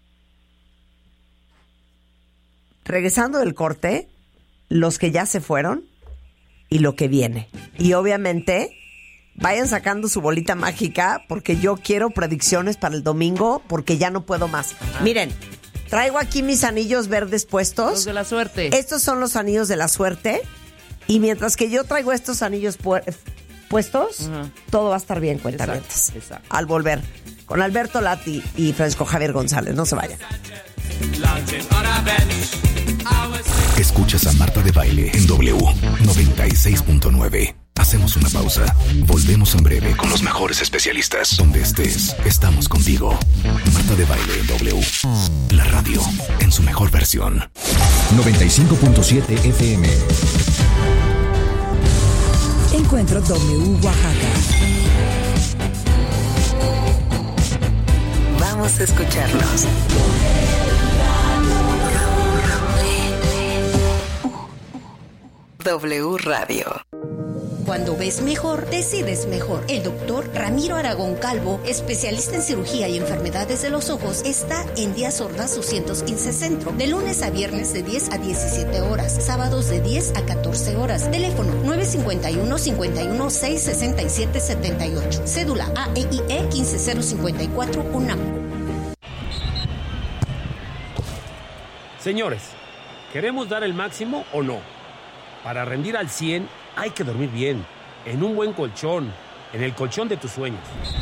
regresando del corte, los que ya se fueron y lo que viene. Y obviamente, vayan sacando su bolita mágica porque yo quiero predicciones para el domingo porque ya no puedo más. Ah. Miren, traigo aquí mis anillos verdes puestos. Los de la suerte. Estos son los anillos de la suerte. Y mientras que yo traigo estos anillos pu- puestos, uh-huh. todo va a estar bien, cuentavientes. Exacto, exacto. Al volver, con Alberto Lati y Francisco Javier González. No se vayan. Escuchas a Marta de Baile en W noventa y seis punto nueve. Hacemos una pausa. Volvemos en breve con los mejores especialistas. Donde estés, estamos contigo. Marta de Baile en W. La radio en su mejor versión. noventa y cinco punto siete F M. Encuentro W Oaxaca. Vamos a escucharnos. W Radio. Cuando ves mejor, decides mejor. El doctor Ramiro Aragón Calvo, especialista en cirugía y enfermedades de los ojos, está en Díaz Ordaz doscientos quince Centro, de lunes a viernes de diez a diecisiete horas, sábados de diez a catorce horas. Teléfono nueve cinco uno, cinco uno seis, seis siete siete ocho. Cédula A E I E uno cinco cero cinco cuatro UNAM. Señores, ¿queremos dar el máximo o no? Para rendir al cien hay que dormir bien, en un buen colchón, en el colchón de tus sueños.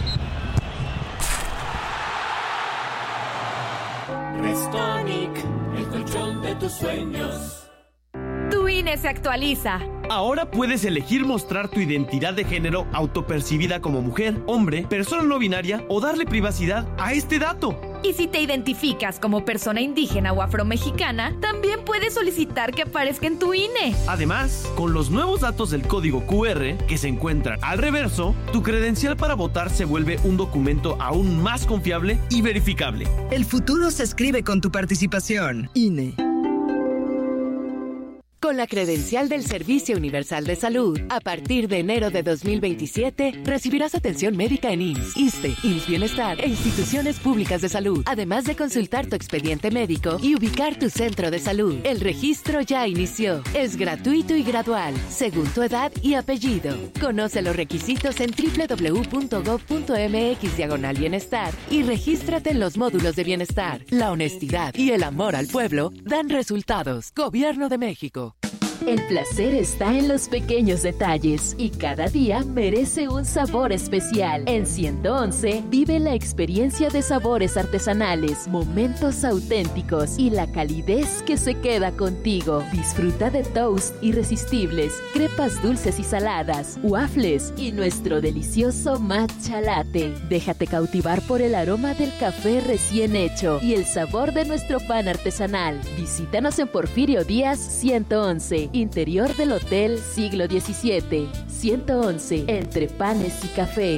Restonic, el colchón de tus sueños. Tu I N E se actualiza. Ahora puedes elegir mostrar tu identidad de género autopercibida como mujer, hombre, persona no binaria o darle privacidad a este dato. Y si te identificas como persona indígena o afromexicana, también puedes solicitar que aparezca en tu I N E. Además, con los nuevos datos del código Q R que se encuentran al reverso, tu credencial para votar se vuelve un documento aún más confiable y verificable. El futuro se escribe con tu participación. I N E. Con la credencial del Servicio Universal de Salud, a partir de enero de dos mil veintisiete, recibirás atención médica en I M S S, ISSSTE, I M S S Bienestar e instituciones públicas de salud, además de consultar tu expediente médico y ubicar tu centro de salud. El registro ya inició. Es gratuito y gradual, según tu edad y apellido. Conoce los requisitos en doble u doble u doble u punto gob punto eme equis diagonal bienestar y regístrate en los módulos de bienestar. La honestidad y el amor al pueblo dan resultados. Gobierno de México. El placer está en los pequeños detalles y cada día merece un sabor especial. En ciento once vive la experiencia de sabores artesanales, momentos auténticos y la calidez que se queda contigo. Disfruta de toast irresistibles, crepas dulces y saladas, waffles y nuestro delicioso matcha latte. Déjate cautivar por el aroma del café recién hecho y el sabor de nuestro pan artesanal. Visítanos en Porfirio Díaz ciento once. Interior del Hotel Siglo diecisiete. ciento once, entre panes y café.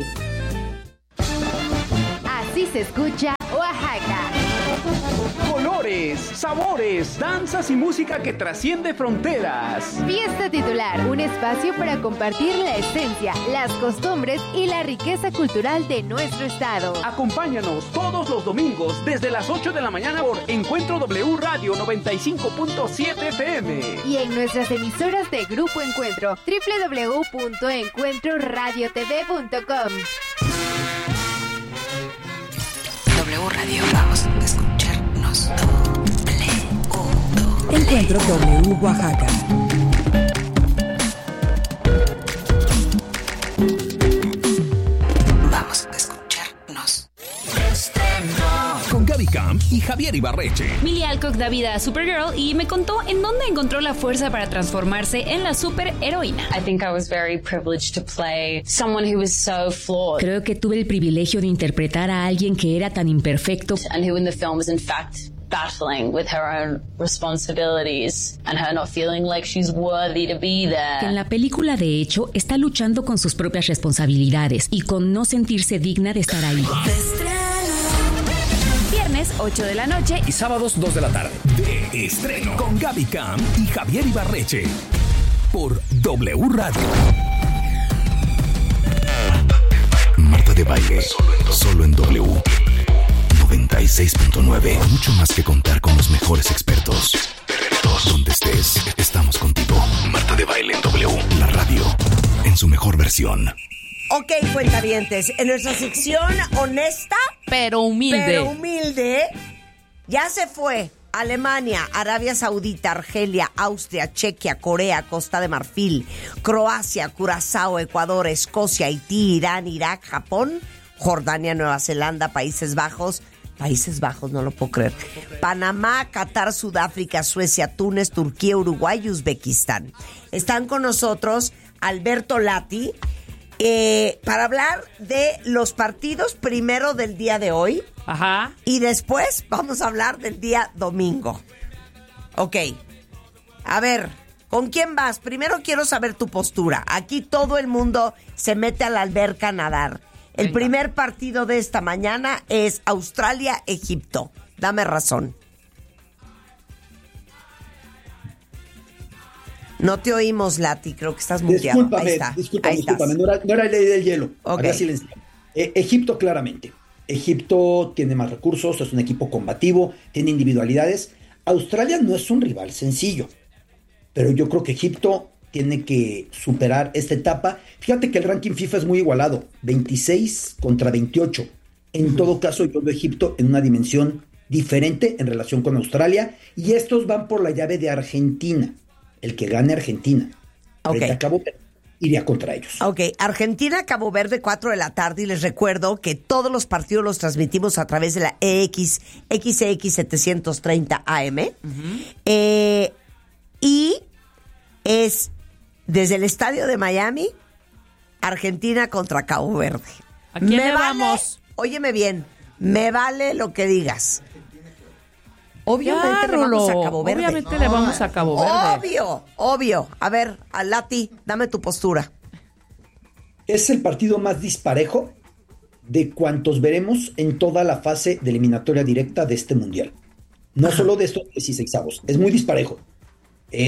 Así se escucha Oaxaca. Colores, sabores, danzas y música que trasciende fronteras. Fiesta Titular, un espacio para compartir la esencia, las costumbres y la riqueza cultural de nuestro estado. Acompáñanos todos los domingos desde las ocho de la mañana por Encuentro W Radio noventa y cinco punto siete F M. Y en nuestras emisoras de Grupo Encuentro, doble u doble u doble u punto encuentro radio t v punto com. W Radio, vamos a escucharnos. Encuentro W Oaxaca. Vamos a escucharnos. Con Gaby Camp y Javier Ibarreche. Millie Alcock da vida a Supergirl y me contó en dónde encontró la fuerza para transformarse en la superheroína. I think I was very privileged to play someone who was so flawed. Creo que tuve el privilegio de interpretar a alguien que era tan imperfecto. And who in the film was in fact battling with her own responsibilities and her not feeling like she's worthy to be there. Que en la película, de hecho, está luchando con sus propias responsabilidades y con no sentirse digna de estar ahí. Viernes, ocho de la noche y sábados, dos de la tarde. De estreno con Gaby Camp y Javier Ibarreche por W Radio. Marta de Baile, solo en W noventa y seis punto nueve. Mucho más que contar con los mejores expertos. Donde estés, estamos contigo. Marta de Baile en W, la radio en su mejor versión. Ok, cuentavientes, en nuestra sección honesta, pero humilde, pero humilde, ya se fue Alemania, Arabia Saudita, Argelia, Austria, Chequia, Corea, Costa de Marfil, Croacia, Curazao, Ecuador, Escocia, Haití, Irán, Irak, Japón, Jordania, Nueva Zelanda, Países Bajos, Países Bajos, no lo puedo creer, Panamá, Qatar, Sudáfrica, Suecia, Túnez, Turquía, Uruguay y Uzbekistán. Están con nosotros Alberto Lati, eh, para hablar de los partidos primero del día de hoy. Ajá. Y después vamos a hablar del día domingo. Ok. A ver, ¿con quién vas? Primero quiero saber tu postura. Aquí todo el mundo se mete a la alberca a nadar. El Venga. Primer partido de esta mañana es Australia-Egipto. Dame razón. No te oímos, Lati. Creo que estás muteado. Discúlpame, Ahí está. discúlpame, Ahí discúlpame. No era, no era ley del hielo. Okay. Silencio. Eh, Egipto, claramente. Egipto tiene más recursos, es un equipo combativo, tiene individualidades. Australia no es un rival sencillo, pero yo creo que Egipto tiene que superar esta etapa. Fíjate que el ranking FIFA es muy igualado, veintiséis contra veintiocho. En uh-huh. todo caso, yo veo a Egipto en una dimensión diferente en relación con Australia, y estos van por la llave de Argentina. El que gane Argentina, okay. a Cabo Verde, iría contra ellos. Ok, Argentina, Cabo Verde, cuatro de la tarde, y les recuerdo que todos los partidos los transmitimos a través de la E X, X X setecientos treinta A M, uh-huh. eh, y es desde el estadio de Miami, Argentina contra Cabo Verde. ¿A quién me le vale, vamos? Óyeme bien, me vale lo que digas. Obviamente ya, le vamos Rulo, a Cabo Verde. Obviamente le vamos a Cabo Verde. Obvio, obvio. A ver, a Lati, dame tu postura. Es el partido más disparejo de cuantos veremos en toda la fase de eliminatoria directa de este mundial. No Ajá. solo de estos dieciseisavos, es muy disparejo. Eh,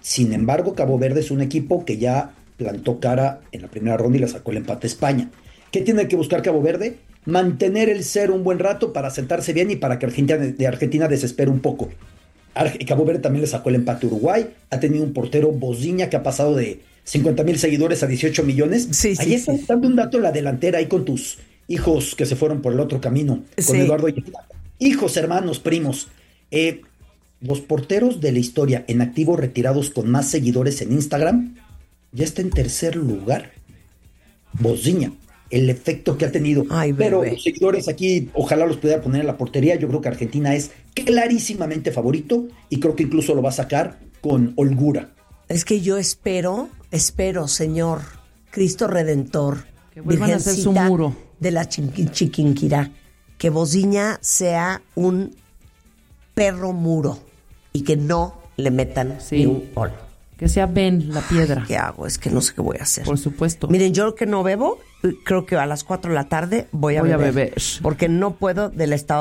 Sin embargo, Cabo Verde es un equipo que ya plantó cara en la primera ronda y le sacó el empate a España. ¿Qué tiene que buscar Cabo Verde? Mantener el cero un buen rato para sentarse bien y para que Argentina, de Argentina desespere un poco. Cabo Verde también le sacó el empate a Uruguay. Ha tenido un portero, Boziña, que ha pasado de cincuenta mil seguidores a dieciocho millones. Sí, Ahí sí, estás sí. dando un dato en la delantera ahí con tus hijos que se fueron por el otro camino. Con sí. Eduardo y hijos, hermanos, primos. Eh, los porteros de la historia en activo retirados con más seguidores en Instagram ya está en tercer lugar. Boziña. El efecto que ha tenido. Ay, pero los seguidores aquí, ojalá los pudiera poner en la portería. Yo creo que Argentina es clarísimamente favorito y creo que incluso lo va a sacar con holgura. Es que yo espero, espero, Señor Cristo Redentor, que vuelvan a hacer su muro de la Chiquinquirá, que Boziña sea un perro muro y que no le metan sí. ni un gol. Que sea Ben la piedra. Ay, ¿qué hago? Es que no sé qué voy a hacer. Por supuesto. Miren, yo que no bebo, creo que a las cuatro de la tarde voy a, voy beber, a beber. Porque no puedo del estado